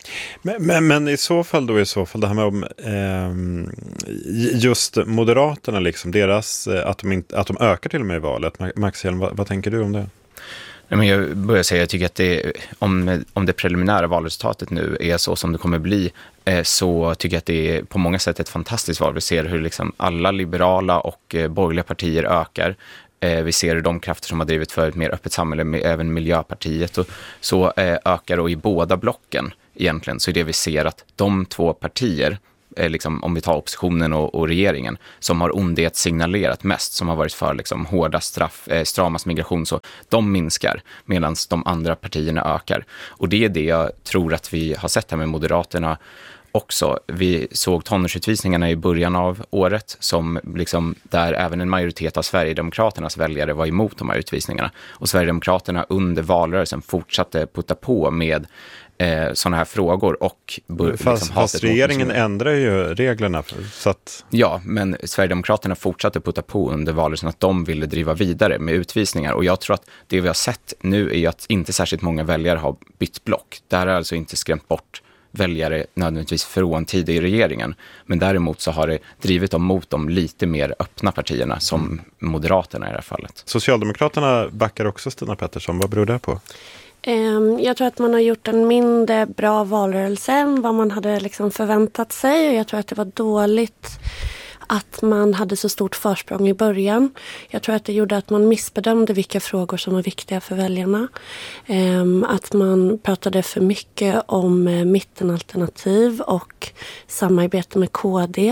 [SPEAKER 1] Men, men, men i så fall då, i så fall det här med om, eh, just Moderaterna, liksom, deras, att de, inte, att de ökar till och med i valet. Max Hjelm, vad, vad tänker du om det?
[SPEAKER 19] Nej, men jag börjar säga, jag tycker att det, om, om det preliminära valresultatet nu är så som det kommer bli, eh, så tycker jag att det är på många sätt ett fantastiskt val. Vi ser hur liksom alla liberala och eh, borgerliga partier ökar. Eh, vi ser de krafter som har drivit för ett mer öppet samhälle, med, även Miljöpartiet, och så eh, ökar, och i båda blocken egentligen så är det vi ser att de två partier, eh, liksom, om vi tar oppositionen och, och regeringen, som har ondhetssignalerat mest, som har varit för liksom, hårda straff, eh, stramast migration, så de minskar medan de andra partierna ökar. Och det är det jag tror att vi har sett här med Moderaterna också. Vi såg tonårsutvisningarna i början av året, som liksom, där även en majoritet av Sverigedemokraternas väljare var emot de här utvisningarna. Och Sverigedemokraterna under valrörelsen fortsatte putta på med eh, sådana här frågor. Och bör,
[SPEAKER 1] fast,
[SPEAKER 19] liksom,
[SPEAKER 1] fast regeringen ändrar ju reglerna. För, så att...
[SPEAKER 19] Ja, men Sverigedemokraterna fortsatte putta på under valrörelsen att de ville driva vidare med utvisningar. Och jag tror att det vi har sett nu är att inte särskilt många väljare har bytt block. Det här har alltså inte skrämt bort väljare nödvändigtvis från tid i regeringen. Men däremot så har det drivit dem mot de lite mer öppna partierna, som Moderaterna i det här fallet.
[SPEAKER 1] Socialdemokraterna backar också Stina Pettersson. Vad beror det på?
[SPEAKER 21] Jag tror att man har gjort en mindre bra valrörelse än vad man hade liksom förväntat sig. Och jag tror att det var dåligt att man hade så stort försprång i början. Jag tror att det gjorde att man missbedömde vilka frågor som var viktiga för väljarna. Att man pratade för mycket om mittenalternativ och samarbete med K D.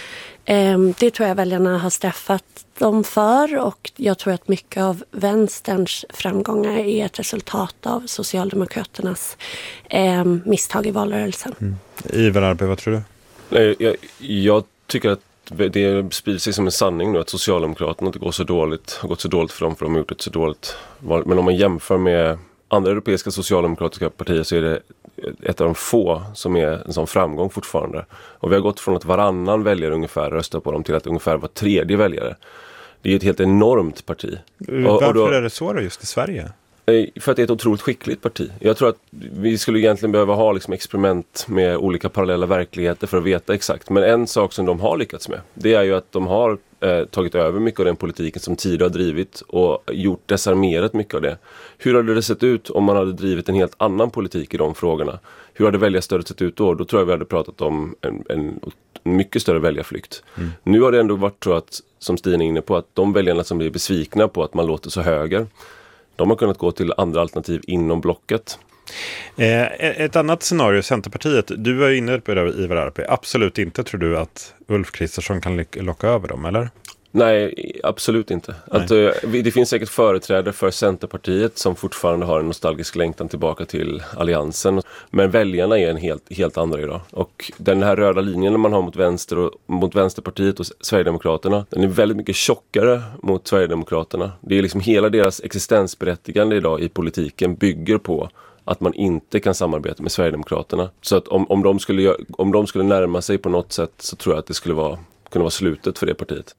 [SPEAKER 21] Det tror jag väljarna har straffat dem för, och jag tror att mycket av vänsterns framgångar är ett resultat av Socialdemokraternas misstag i valrörelsen.
[SPEAKER 1] Mm. Ivar Arpi, vad tror du?
[SPEAKER 20] Nej, jag, jag tycker att det sprider sig som en sanning nu att Socialdemokraterna inte går så dåligt, har gått så dåligt för dem, för de har gjort ett så dåligt val. Men om man jämför med andra europeiska socialdemokratiska partier så är det ett av de få som är en sån framgång fortfarande. Och vi har gått från att varannan väljare ungefär röstar på dem till att ungefär var tredje väljare. Det är ett helt enormt parti.
[SPEAKER 1] Varför och då, är det så då just i Sverige?
[SPEAKER 20] För att det är ett otroligt skickligt parti. Jag tror att vi skulle egentligen behöva ha liksom experiment med olika parallella verkligheter för att veta exakt. Men en sak som de har lyckats med, det är ju att de har eh, tagit över mycket av den politiken som tidigare har drivit och gjort desarmerat mycket av det. Hur hade det sett ut om man hade drivit en helt annan politik i de frågorna? Hur hade väljarstödet sett ut då? Då tror jag vi hade pratat om en, en, en mycket större väljarflykt. Mm. Nu har det ändå varit så att, som Stina är inne på, att de väljarna som blir besvikna på att man låter så höger, de har kunnat gå till andra alternativ inom blocket.
[SPEAKER 1] Eh, ett annat scenario, Centerpartiet. Du var inne på det, Ivar Arpi. Absolut inte tror du att Ulf Kristersson kan locka över dem, eller?
[SPEAKER 20] Nej, absolut inte. Att, uh, det finns säkert företrädare för Centerpartiet som fortfarande har en nostalgisk längtan tillbaka till alliansen. Men väljarna är en helt, helt andra idag. Och den här röda linjen man har mot, vänster och, mot Vänsterpartiet och Sverigedemokraterna, den är väldigt mycket tjockare mot Sverigedemokraterna. Det är liksom hela deras existensberättigande idag i politiken bygger på att man inte kan samarbeta med Sverigedemokraterna. Så att om, om, de skulle, om de skulle närma sig på något sätt så tror jag att det skulle vara, kunna vara slutet för det partiet.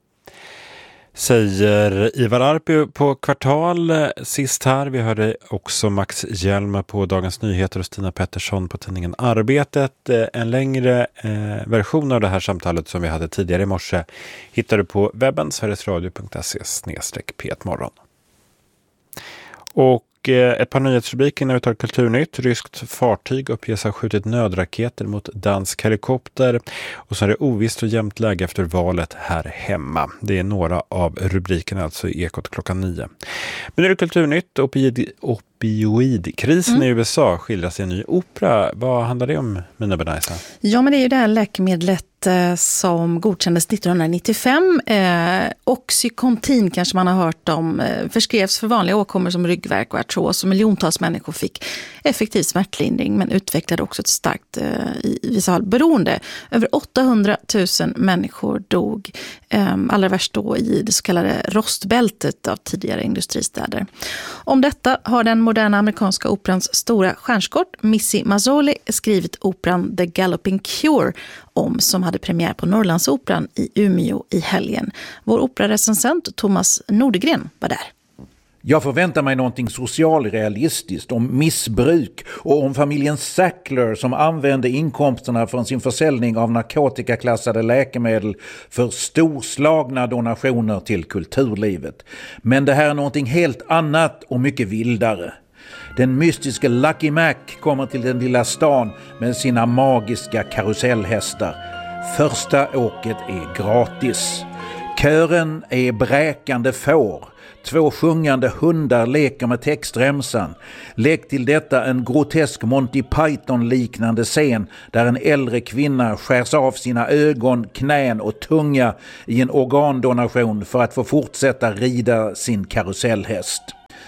[SPEAKER 1] Säger Ivar Arpi på Kvartal sist här. Vi hörde också Max Hjelm på Dagens Nyheter och Stina Pettersson på tidningen Arbetet. En längre eh, version av det här samtalet som vi hade tidigare i morse hittar du på webben sverigesradio punkt se slash p ett morgon. Och ett par nyhetsrubriker när vi tar kulturnytt. Ryskt fartyg uppges ha skjutit nödraketer mot dansk helikopter. Och så är det ovisst och jämnt läge efter valet här hemma. Det är några av rubrikerna alltså i Ekot klockan nio. Men nu är det kulturnytt. Opioid, opioidkrisen mm. i U S A skildras i en ny opera. Vad handlar det om, Mina Benaisa?
[SPEAKER 3] Ja, men det är ju det här läkemedlet som godkändes nittonhundranittiofem. Eh, Oxycontin kanske man har hört om. Eh, förskrevs för vanliga åkommor som ryggvärk och artros. Och miljontals människor fick effektiv smärtlindring men utvecklade också ett starkt eh, i vissa fall beroende. Över åttahundratusen människor dog. Eh, allra värst då i det så kallade rostbältet av tidigare industristäder. Om detta har den moderna amerikanska operans stora stjärnskott Missy Mazzoli skrivit operan The Galloping Cure om som hade premiär på Norrlandsoperan i Umeå i helgen. Vår operarecensent Thomas Nordegren var där.
[SPEAKER 4] Jag förväntar mig någonting socialrealistiskt om missbruk och om familjen Sackler som använde inkomsterna från sin försäljning av narkotikaklassade läkemedel för storslagna donationer till kulturlivet. Men det här är någonting helt annat och mycket vildare. Den mystiska Lucky Mac kommer till den lilla stan med sina magiska karusellhästar. Första åket är gratis. Kören är bräkande får. Två sjungande hundar leker med textremsan. Lägg till detta en grotesk Monty Python-liknande scen där en äldre kvinna skärs av sina ögon, knän och tunga i en organdonation för att få fortsätta rida sin karusellhäst.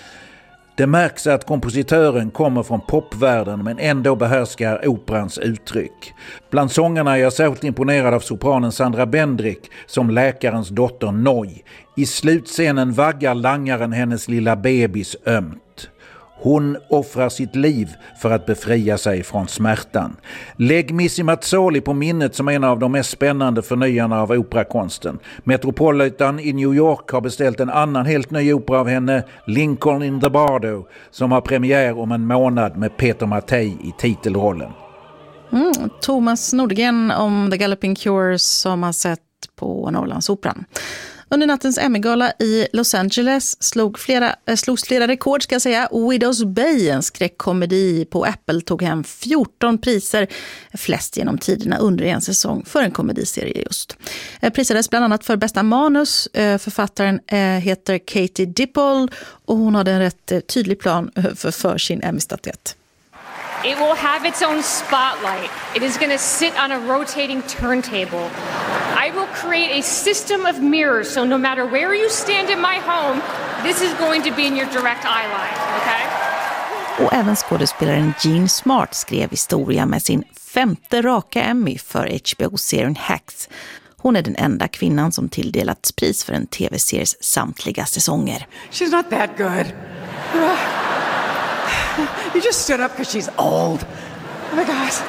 [SPEAKER 4] Det märks att kompositören kommer från popvärlden men ändå behärskar operans uttryck. Bland sångarna är jag särskilt imponerad av sopranen Sandra Bendrick som läkarens dotter Noy. I slutscenen vaggar langaren hennes lilla bebis ömt. Hon offrar sitt liv för att befria sig från smärtan. Lägg Missy Mazzoli på minnet som en av de mest spännande förnyarna av operakonsten. Metropolitan i New York har beställt en annan helt ny opera av henne, Lincoln in the Bardo, som har premiär om en månad med Peter Mattei i titelrollen.
[SPEAKER 3] Mm, Thomas Nordgren om The Galloping Cures som har sett på Norrlandsoperan. Under nattens Emmy-gala i Los Angeles slog flera, äh, slogs flera rekord ska jag säga. Widow's Bay, en skräckkomedi på Apple, tog hem fjorton priser, flest genom tiderna under en säsong för en komediserie just. Eh, prisades bland annat för bästa manus. Eh, författaren eh, heter Katie Dippold och hon hade en rätt eh, tydlig plan för, för sin Emmy-statyett.
[SPEAKER 22] It will have its own spotlight. It is going to sit on a rotating turntable. I will create a system of mirrors, so no matter where you stand in my home, this is going to be in your direct eye line, okay?
[SPEAKER 3] Och även skådespelaren Jean Smart skrev historia med sin femte raka Emmy för H B O-serien Hacks. Hon är den enda kvinnan som tilldelats pris för en tv-series samtliga säsonger.
[SPEAKER 23] She's not that good. You just stood up because she's old. Oh my gosh.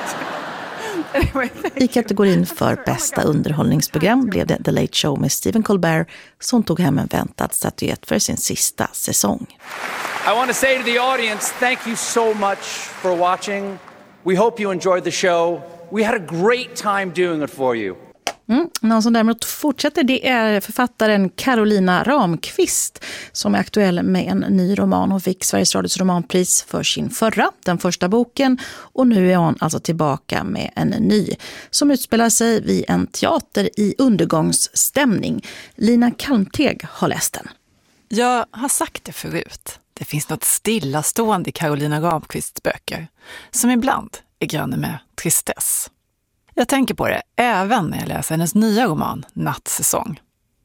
[SPEAKER 23] Anyway,
[SPEAKER 3] I kategorin för bästa underhållningsprogram blev det The Late Show med Stephen Colbert som tog hem en väntad statyett för sin sista säsong.
[SPEAKER 24] I want to say to the audience, thank you so much for watching. We hope you enjoyed the show. We had a great time doing it for you.
[SPEAKER 3] Mm. Någon som däremot fortsätter, det är författaren Carolina Ramqvist som är aktuell med en ny roman. Hon fick Sveriges Radios romanpris för sin förra, den första boken, och nu är hon alltså tillbaka med en ny som utspelar sig vid en teater i undergångsstämning. Lina Kalmteg har läst den.
[SPEAKER 25] Jag har sagt det förut. Det finns något stillastående i Carolina Ramqvists böcker som ibland är granne med tristess. Jag tänker på det även när jag läser hennes nya roman Nattsäsong.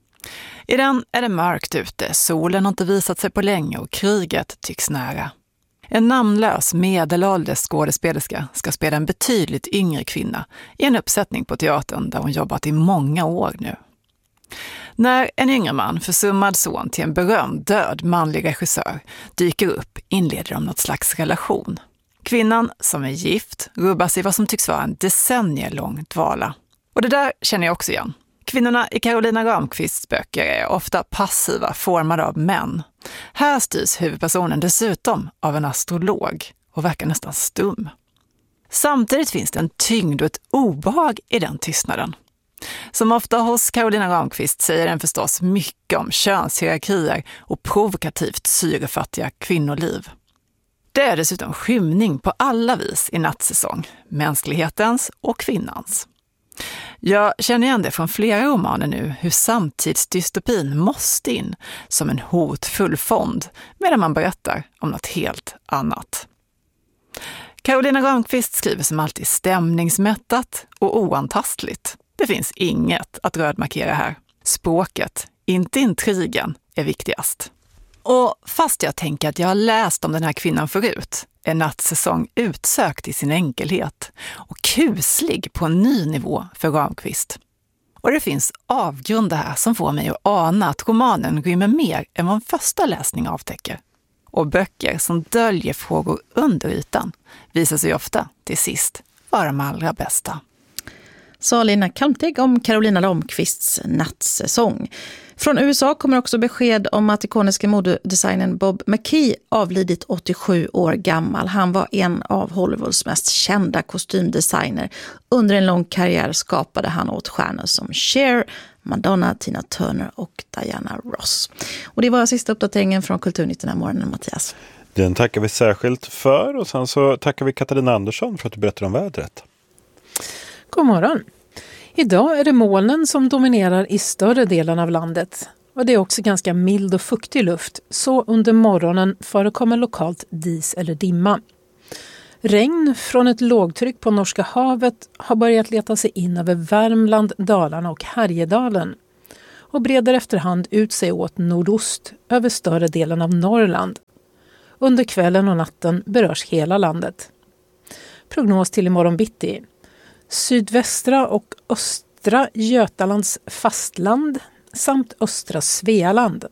[SPEAKER 25] I den är det mörkt ute, solen har inte visat sig på länge och kriget tycks nära. En namnlös medelålders skådespelerska ska spela en betydligt yngre kvinna i en uppsättning på teatern där hon jobbat i många år nu. När en yngre man, försummad son till en berömd död manlig regissör, dyker upp inleder de något slags relation. Kvinnan som är gift rubbas i vad som tycks vara en decennielång dvala. Och det där känner jag också igen. Kvinnorna i Carolina Ramqvists böcker är ofta passiva, formade av män. Här styrs huvudpersonen dessutom av en astrolog och verkar nästan stum. Samtidigt finns det en tyngd och ett obehag i den tystnaden. Som ofta hos Carolina Ramqvist säger den förstås mycket om könshierarkier och provokativt syrefattiga kvinnoliv. Det är dessutom skymning på alla vis i Nattsäsong, mänsklighetens och kvinnans. Jag känner igen det från flera romaner nu hur samtidsdystopin måste in som en hotfull fond medan man berättar om något helt annat. Carolina Ramqvist skriver som alltid stämningsmättat och oantastligt. Det finns inget att rödmarkera här. Språket, inte intrigen, är viktigast. Och fast jag tänker att jag har läst om den här kvinnan förut är Nattsäsong utsökt i sin enkelhet och kuslig på en ny nivå för Ramqvist. Och det finns avgrunder här som får mig att ana att romanen rymmer mer än vad en första läsning avtäcker. Och böcker som döljer frågor under ytan visar sig ofta till sist vara de allra bästa.
[SPEAKER 3] Sa Lina Kalmteg om Carolina Ramqvists Nattsäsong. Från U S A kommer också besked om att ikoniska modedesignern Bob McKee avlidit åttiosju år gammal. Han var en av Hollywoods mest kända kostymdesigner. Under en lång karriär skapade han åt stjärnor som Cher, Madonna, Tina Turner och Diana Ross. Och det var sista uppdateringen från Kulturnytt den här morgonen, Mattias.
[SPEAKER 1] Den tackar vi särskilt för, och sen så tackar vi Katarina Andersson för att du berättar om vädret.
[SPEAKER 2] God morgon. Idag är det molnen som dominerar i större delen av landet. Och det är också ganska mild och fuktig luft, så under morgonen förekommer lokalt dis eller dimma. Regn från ett lågtryck på Norska havet har börjat leta sig in över Värmland, Dalarna och Härjedalen och breder efterhand ut sig åt nordost över större delen av Norrland. Under kvällen och natten berörs hela landet. Prognos till imorgon bitti. Sydvästra och östra Götalands fastland samt östra Svealand.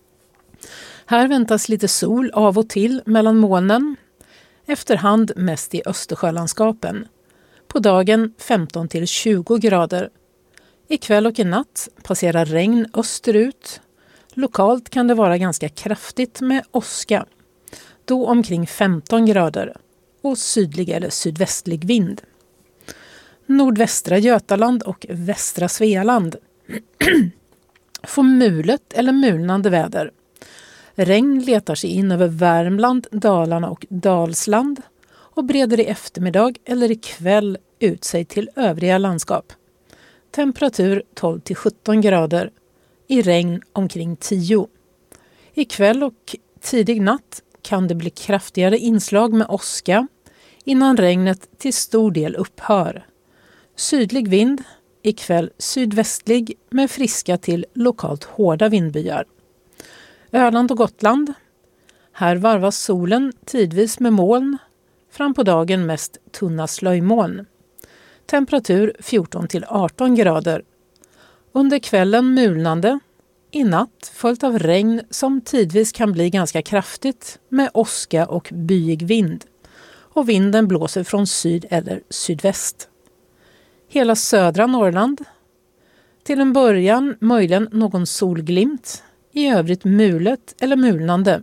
[SPEAKER 2] Här väntas lite sol av och till mellan molnen. Efterhand mest i Östersjölandskapen. På dagen femton till tjugo grader. Ikväll och i natt passerar regn österut. Lokalt kan det vara ganska kraftigt med åska. Då omkring femton grader och sydlig eller sydvästlig vind. Nordvästra Götaland och västra Svealand får mulet eller mulnande väder. Regn letar sig in över Värmland, Dalarna och Dalsland och breder i eftermiddag eller i kväll ut sig till övriga landskap. Temperatur tolv till sjutton grader, i regn omkring tio. I kväll och tidig natt kan det bli kraftigare inslag med åska innan regnet till stor del upphör. Sydlig vind, ikväll sydvästlig med friska till lokalt hårda vindbyar. Öland och Gotland. Här varvas solen tidvis med moln, fram på dagen mest tunna slöjmoln. Temperatur fjorton till arton grader. Under kvällen mulnande, i natt följt av regn som tidvis kan bli ganska kraftigt med åska och byig vind. Och vinden blåser från syd eller sydväst. Hela södra Norrland. Till en början möjligen någon solglimt, i övrigt mulet eller mulnande.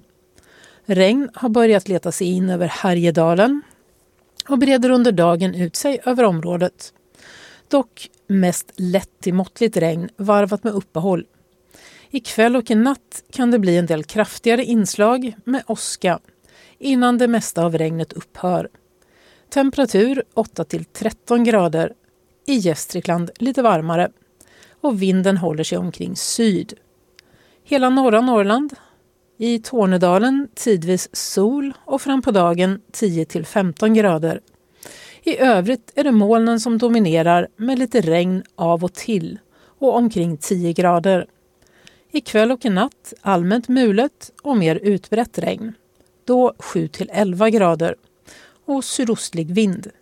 [SPEAKER 2] Regn har börjat leta sig in över Härjedalen och breder under dagen ut sig över området. Dock mest lätt till måttligt regn varvat med uppehåll. I kväll och i natt kan det bli en del kraftigare inslag med åska innan det mesta av regnet upphör. Temperatur åtta till tretton grader. I Gästrikland lite varmare och vinden håller sig omkring syd. Hela norra Norrland. I Tornedalen tidvis sol och fram på dagen tio till femton grader. I övrigt är det molnen som dominerar med lite regn av och till och omkring tio grader. I kväll och i natt allmänt mulet och mer utbrett regn. Då sju till elva grader och sydostlig vind.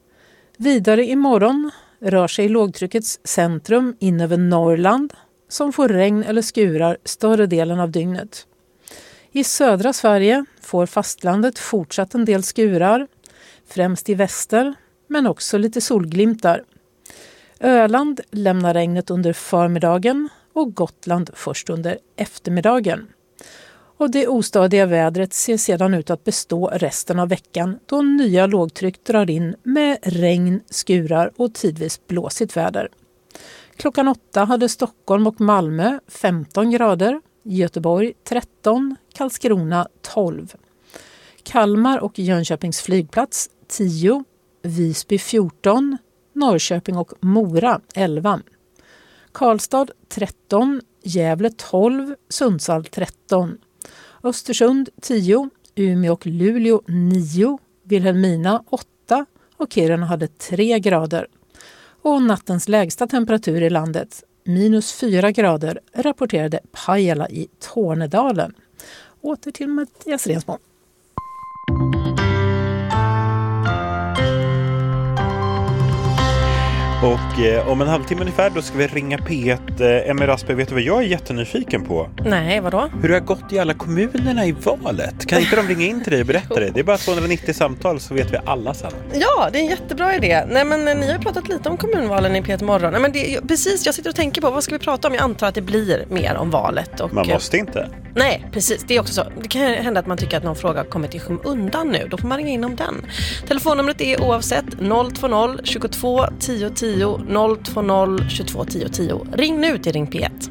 [SPEAKER 2] Vidare imorgon rör sig lågtryckets centrum in över Norrland som får regn eller skurar större delen av dygnet. I södra Sverige får fastlandet fortsatt en del skurar, främst i väster, men också lite solglimtar. Öland lämnar regnet under förmiddagen och Gotland först under eftermiddagen. Och det ostadiga vädret ser sedan ut att bestå resten av veckan då nya lågtryck drar in med regn, skurar och tidvis blåsigt väder. Klockan åtta hade Stockholm och Malmö femton grader, Göteborg tretton, Karlskrona tolv. Kalmar och Jönköpings flygplats tio, Visby fjorton, Norrköping och Mora elva. Karlstad tretton, Gävle tolv, Sundsvall tretton. Östersund tio, Umeå och Luleå nio, Vilhelmina åtta och Kiruna hade tre grader. Och nattens lägsta temperatur i landet, minus fyra grader, rapporterade Pajala i Tornedalen. Åter till Mattias Rensmo.
[SPEAKER 1] Och eh, om en halvtimme ungefär då ska vi ringa P ett. Eh, Emmy Raspe, vet du vad jag är jättenyfiken på?
[SPEAKER 5] Nej, vadå?
[SPEAKER 1] Hur det har gått i alla kommunerna i valet. Kan inte de ringa in till dig och berätta det? Det är bara tvåhundranittio samtal så vet vi alla sen.
[SPEAKER 5] Ja, det är en jättebra idé. Nej, men ni har pratat lite om kommunvalen i P ett Morgon. Nej, men det, precis, jag sitter och tänker på vad ska vi prata om? Jag antar att det blir mer om valet. Och,
[SPEAKER 1] man måste inte.
[SPEAKER 5] Nej, precis. Det är också så. Det kan hända att man tycker att någon fråga har kommit i skymundan nu. Då får man ringa in om den. Telefonnumret är oavsett noll två noll tjugotvå tio tio noll två noll tjugotvå tio tio. Ring nu till Ring P ett.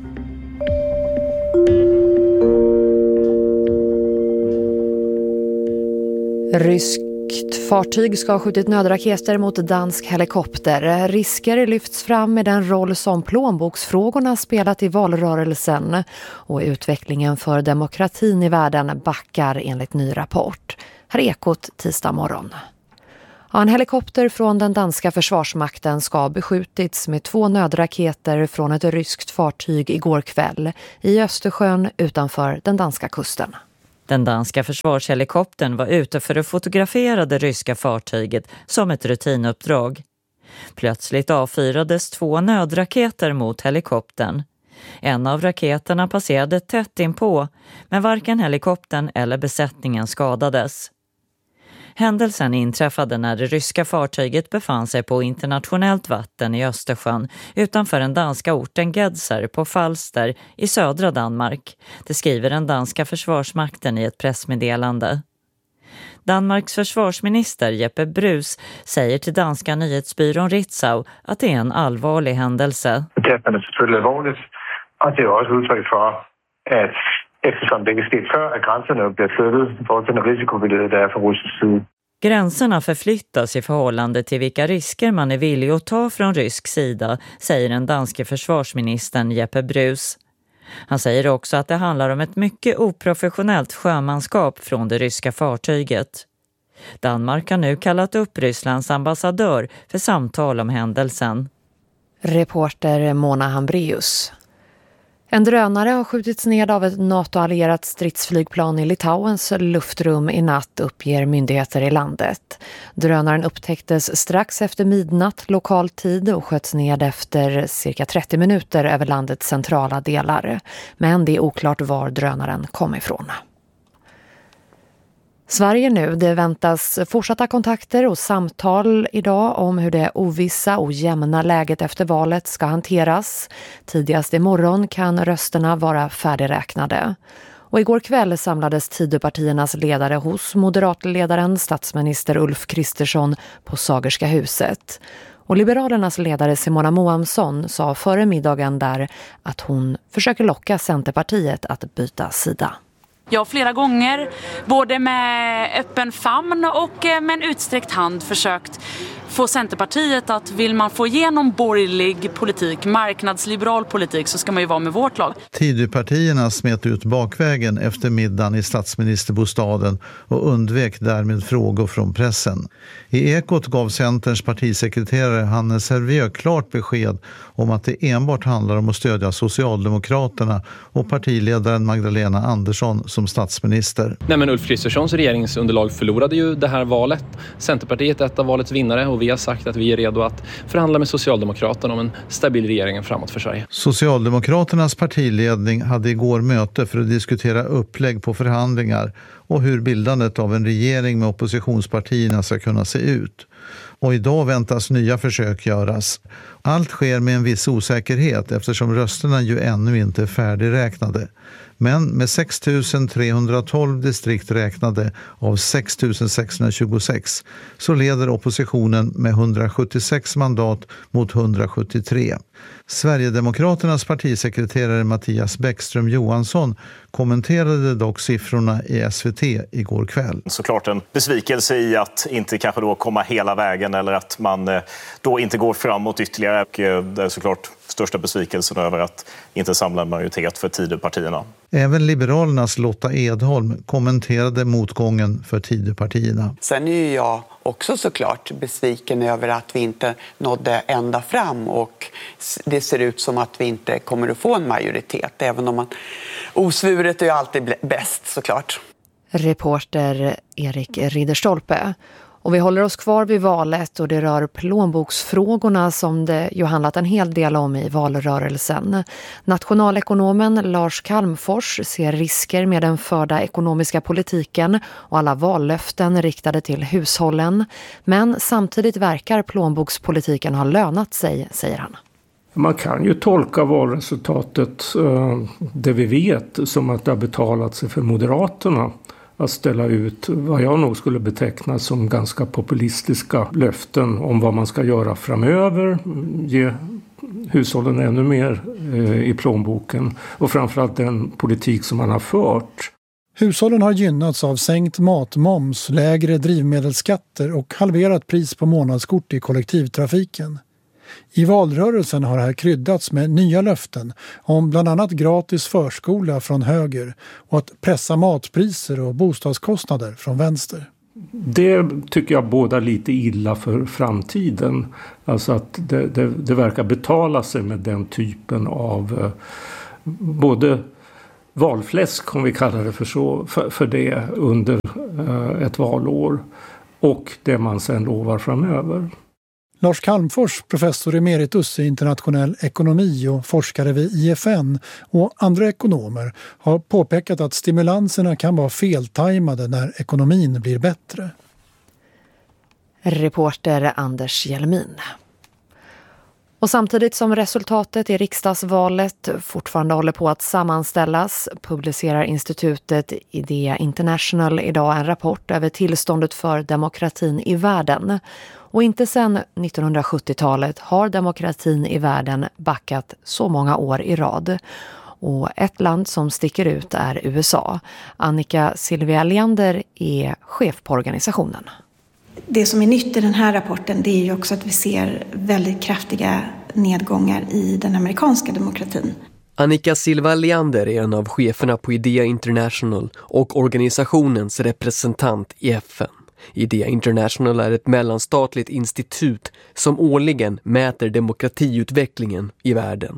[SPEAKER 7] Ryskt fartyg ska ha skjutit nödraketer mot dansk helikopter. Risker lyfts fram med den roll som plånboksfrågorna spelat i valrörelsen. Och utvecklingen för demokratin i världen backar enligt ny rapport. Här är Ekot tisdag morgon. En helikopter från den danska försvarsmakten ska ha beskjutits med två nödraketer från ett ryskt fartyg igår kväll i Östersjön utanför den danska kusten.
[SPEAKER 8] Den danska försvarshelikoptern var ute för att fotografera det ryska fartyget som ett rutinuppdrag. Plötsligt avfyrades två nödraketer mot helikoptern. En av raketerna passerade tätt inpå, men varken helikoptern eller besättningen skadades. Händelsen inträffade när det ryska fartyget befann sig på internationellt vatten i Östersjön utanför den danska orten Gedser på Falster i södra Danmark. Det skriver den danska försvarsmakten i ett pressmeddelande. Danmarks försvarsminister Jeppe Bruus säger till danska nyhetsbyrån Ritzau att det är en allvarlig händelse.
[SPEAKER 9] Det är selvfølgelig allvarligt, och det är också uttryck för att eftersom det inte skett för att gränserna blir flyttat för den risikovillighet det är för rysk sida.
[SPEAKER 8] Gränserna förflyttas i förhållande till vilka risker man är villig att ta från rysk sida, säger den danske försvarsministern Jeppe Bruus. Han säger också att det handlar om ett mycket oprofessionellt sjömanskap från det ryska fartyget. Danmark har nu kallat upp Rysslands ambassadör för samtal om händelsen.
[SPEAKER 7] Reporter Mona Hambreus. En drönare har skjutits ned av ett NATO-allierat stridsflygplan i Litauens luftrum i natt, uppger myndigheter i landet. Drönaren upptäcktes strax efter midnatt lokal tid och sköts ned efter cirka trettio minuter över landets centrala delar. Men det är oklart var drönaren kom ifrån. Sverige nu, det väntas fortsatta kontakter och samtal idag om hur det ovissa och jämna läget efter valet ska hanteras. Tidigast imorgon kan rösterna vara färdigräknade. Och igår kväll samlades Tidöpartiernas ledare hos moderatledaren statsminister Ulf Kristersson på Sagerska huset. Och Liberalernas ledare Simona Moamsson sa före middagen där att hon försöker locka Centerpartiet att byta sida.
[SPEAKER 10] Jag har flera gånger, både med öppen famn och med en utsträckt hand, försökt få Centerpartiet att vill man få igenom borgerlig politik, marknadsliberal politik, så ska man ju vara med vårt lag.
[SPEAKER 26] Tidöpartierna smet ut bakvägen efter middagen i statsministerbostaden och undvek därmed frågor från pressen. I Ekot gav Centerns partisekreterare Hannes Hervieu klart besked om att det enbart handlar om att stödja Socialdemokraterna och partiledaren Magdalena Andersson som statsminister.
[SPEAKER 27] Nej, men Ulf Kristerssons regeringsunderlag förlorade ju det här valet. Centerpartiet är ett av valets vinnare och vi har sagt att vi är redo att förhandla med Socialdemokraterna om en stabil regering framåt för Sverige.
[SPEAKER 26] Socialdemokraternas partiledning hade igår möte för att diskutera upplägg på förhandlingar och hur bildandet av en regering med oppositionspartierna ska kunna se ut. Och idag väntas nya försök göras. Allt sker med en viss osäkerhet eftersom rösterna ju ännu inte är färdigräknade. Men med sex tusen trehundratolv distrikt räknade av sex tusen sexhundratjugosex så leder oppositionen med hundrasjuttiosex mandat mot hundrasjuttiotre. Sverigedemokraternas partisekreterare Mattias Bäckström Johansson kommenterade dock siffrorna i S V T igår kväll.
[SPEAKER 28] Såklart en besvikelse i att inte kanske då komma hela vägen eller att man då inte går framåt ytterligare. Och det är såklart största besvikelsen över att inte samla en majoritet för Tidöpartierna.
[SPEAKER 26] Även Liberalernas Lotta Edholm kommenterade motgången för Tidöpartierna.
[SPEAKER 29] Sen är ju jag också såklart besviken över att vi inte nådde ända fram och det ser ut som att vi inte kommer att få en majoritet, även om man osvuret är ju alltid bäst såklart.
[SPEAKER 7] Reporter Erik Ridderstolpe. Och vi håller oss kvar vid valet och det rör plånboksfrågorna som det ju handlat en hel del om i valrörelsen. Nationalekonomen Lars Calmfors ser risker med den förda ekonomiska politiken och alla vallöften riktade till hushållen. Men samtidigt verkar plånbokspolitiken ha lönat sig, säger han.
[SPEAKER 6] Man kan ju tolka valresultatet, det vi vet, som att det har betalat sig för Moderaterna att ställa ut vad jag nog skulle beteckna som ganska populistiska löften om vad man ska göra framöver, ge hushållen ännu mer i plånboken och framförallt den politik som man har fört.
[SPEAKER 11] Hushållen har gynnats av sänkt matmoms, lägre drivmedelsskatter och halverat pris på månadskort i kollektivtrafiken. I valrörelsen har det här kryddats med nya löften om bland annat gratis förskola från höger och att pressa matpriser och bostadskostnader från vänster.
[SPEAKER 6] Det tycker jag båda lite illa för framtiden. Alltså att det, det, det verkar betala sig med den typen av eh, både valfläsk, om vi kallar det för så, för, för det under eh, ett valår och det man sen lovar framöver.
[SPEAKER 11] Lars Calmfors, professor emeritus i internationell ekonomi och forskare vid I F N och andra ekonomer har påpekat att stimulanserna kan vara feltajmade när ekonomin blir bättre.
[SPEAKER 7] Reporter Anders Hjelmin. Och samtidigt som resultatet i riksdagsvalet fortfarande håller på att sammanställas publicerar institutet Idea International idag en rapport över tillståndet för demokratin i världen. Och inte sedan nittonhundrasjuttiotalet har demokratin i världen backat så många år i rad. Och ett land som sticker ut är U S A. Annika Silvia Leander är chef på organisationen.
[SPEAKER 12] Det som är nytt i den här rapporten, det är ju också att vi ser väldigt kraftiga nedgångar i den amerikanska demokratin.
[SPEAKER 13] Annika Silva Leander är en av cheferna på Idea International och organisationens representant i F N. Idea International är ett mellanstatligt institut som årligen mäter demokratiutvecklingen i världen.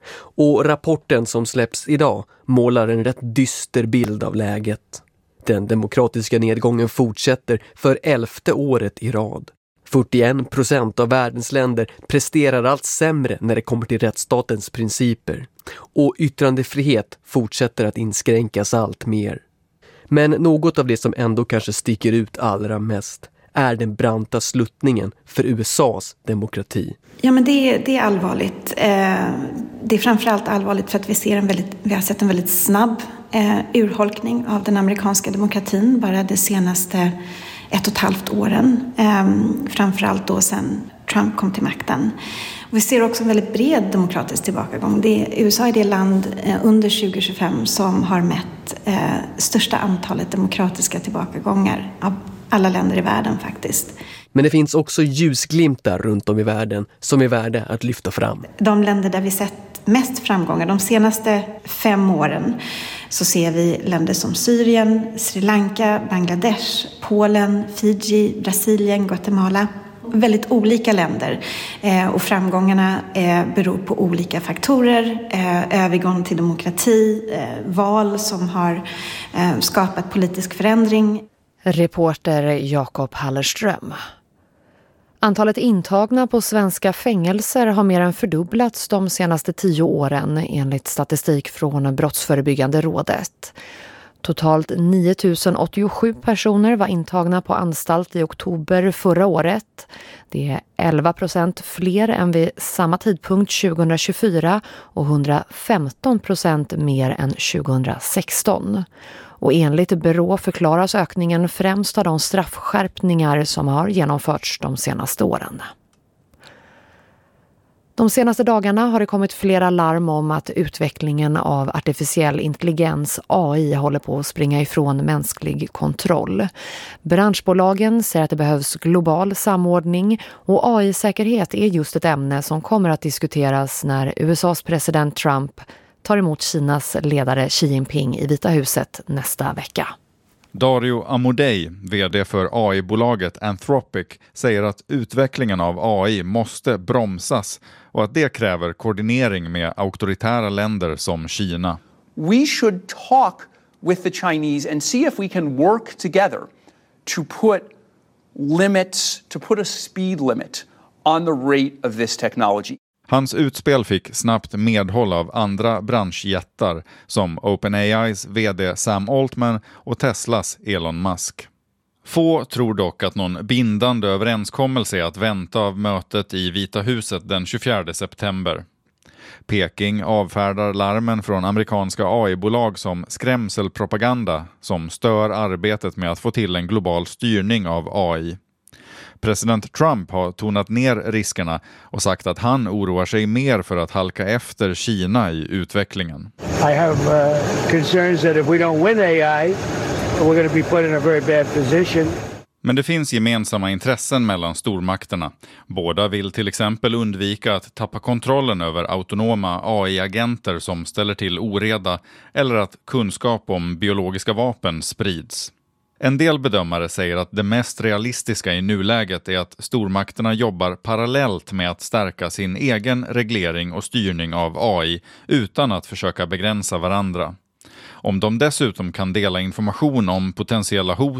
[SPEAKER 13] Och rapporten som släpps idag målar en rätt dyster bild av läget. Den demokratiska nedgången fortsätter för elfte året i rad. fyrtioen procent av världens länder presterar allt sämre när det kommer till rättsstatens principer. Och yttrandefrihet fortsätter att inskränkas allt mer. Men något av det som ändå kanske sticker ut allra mest är den branta sluttningen för U S A:s demokrati.
[SPEAKER 12] Ja, men det, det är allvarligt. Eh, det är framförallt allvarligt för att vi, ser en väldigt, vi har sett en väldigt snabb eh, urholkning av den amerikanska demokratin bara de senaste ett och ett halvt åren. Eh, framförallt då sedan Trump kom till makten. Och vi ser också en väldigt bred demokratisk tillbakagång. Det är, U S A är det land eh, under tjugo tjugofem som har mätt eh, största antalet demokratiska tillbakagångar av alla länder i världen faktiskt.
[SPEAKER 13] Men det finns också ljusglimtar runt om i världen som är värda att lyfta fram.
[SPEAKER 12] De länder där vi sett mest framgångar de senaste fem åren så ser vi länder som Syrien, Sri Lanka, Bangladesh, Polen, Fiji, Brasilien, Guatemala. Väldigt olika länder eh, och framgångarna eh, beror på olika faktorer. Eh, övergång till demokrati, eh, val som har eh, skapat politisk förändring.
[SPEAKER 7] Reporter Jakob Hallerström. Antalet intagna på svenska fängelser har mer än fördubblats de senaste tio åren enligt statistik från Brottsförebyggande rådet. Totalt nio tusen åttiosju personer var intagna på anstalt i oktober förra året. Det är elva procent fler än vid samma tidpunkt tjugohundratjugofyra och hundrafemton procent mer än tjugohundrasexton. Och enligt Brå förklaras ökningen främst av de straffskärpningar som har genomförts de senaste åren. De senaste dagarna har det kommit flera larm om att utvecklingen av artificiell intelligens A I håller på att springa ifrån mänsklig kontroll. Branschbolagen säger att det behövs global samordning och A I-säkerhet är just ett ämne som kommer att diskuteras när U S A:s president Trump tar emot Kinas ledare Xi Jinping i Vita huset nästa vecka.
[SPEAKER 14] Dario Amodei, vd för A I-bolaget Anthropic, säger att utvecklingen av A I måste bromsas och att det kräver koordinering med auktoritära länder som Kina.
[SPEAKER 15] We should talk with the Chinese and see if we can work together to put
[SPEAKER 24] limits, to put a speed limit on the rate of this technology.
[SPEAKER 14] Hans utspel fick snabbt medhåll av andra branschjättar som OpenAIs vd Sam Altman och Teslas Elon Musk. Få tror dock att någon bindande överenskommelse är att vänta av mötet i Vita huset den tjugofjärde september. Peking avfärdar larmen från amerikanska A I-bolag som skrämselpropaganda som stör arbetet med att få till en global styrning av A I. President Trump har tonat ner riskerna och sagt att han oroar sig mer för att halka efter Kina i utvecklingen.
[SPEAKER 4] I have uh, concerns that if we don't win A I, we're going to be put in a very bad position.
[SPEAKER 14] Men det finns gemensamma intressen mellan stormakterna. Båda vill till exempel undvika att tappa kontrollen över autonoma A I-agenter som ställer till oreda eller att kunskap om biologiska vapen sprids. En del bedömare säger att det mest realistiska i nuläget är att stormakterna jobbar parallellt med att stärka sin egen reglering och styrning av A I utan att försöka begränsa varandra. Om de dessutom kan dela information om potentiella hot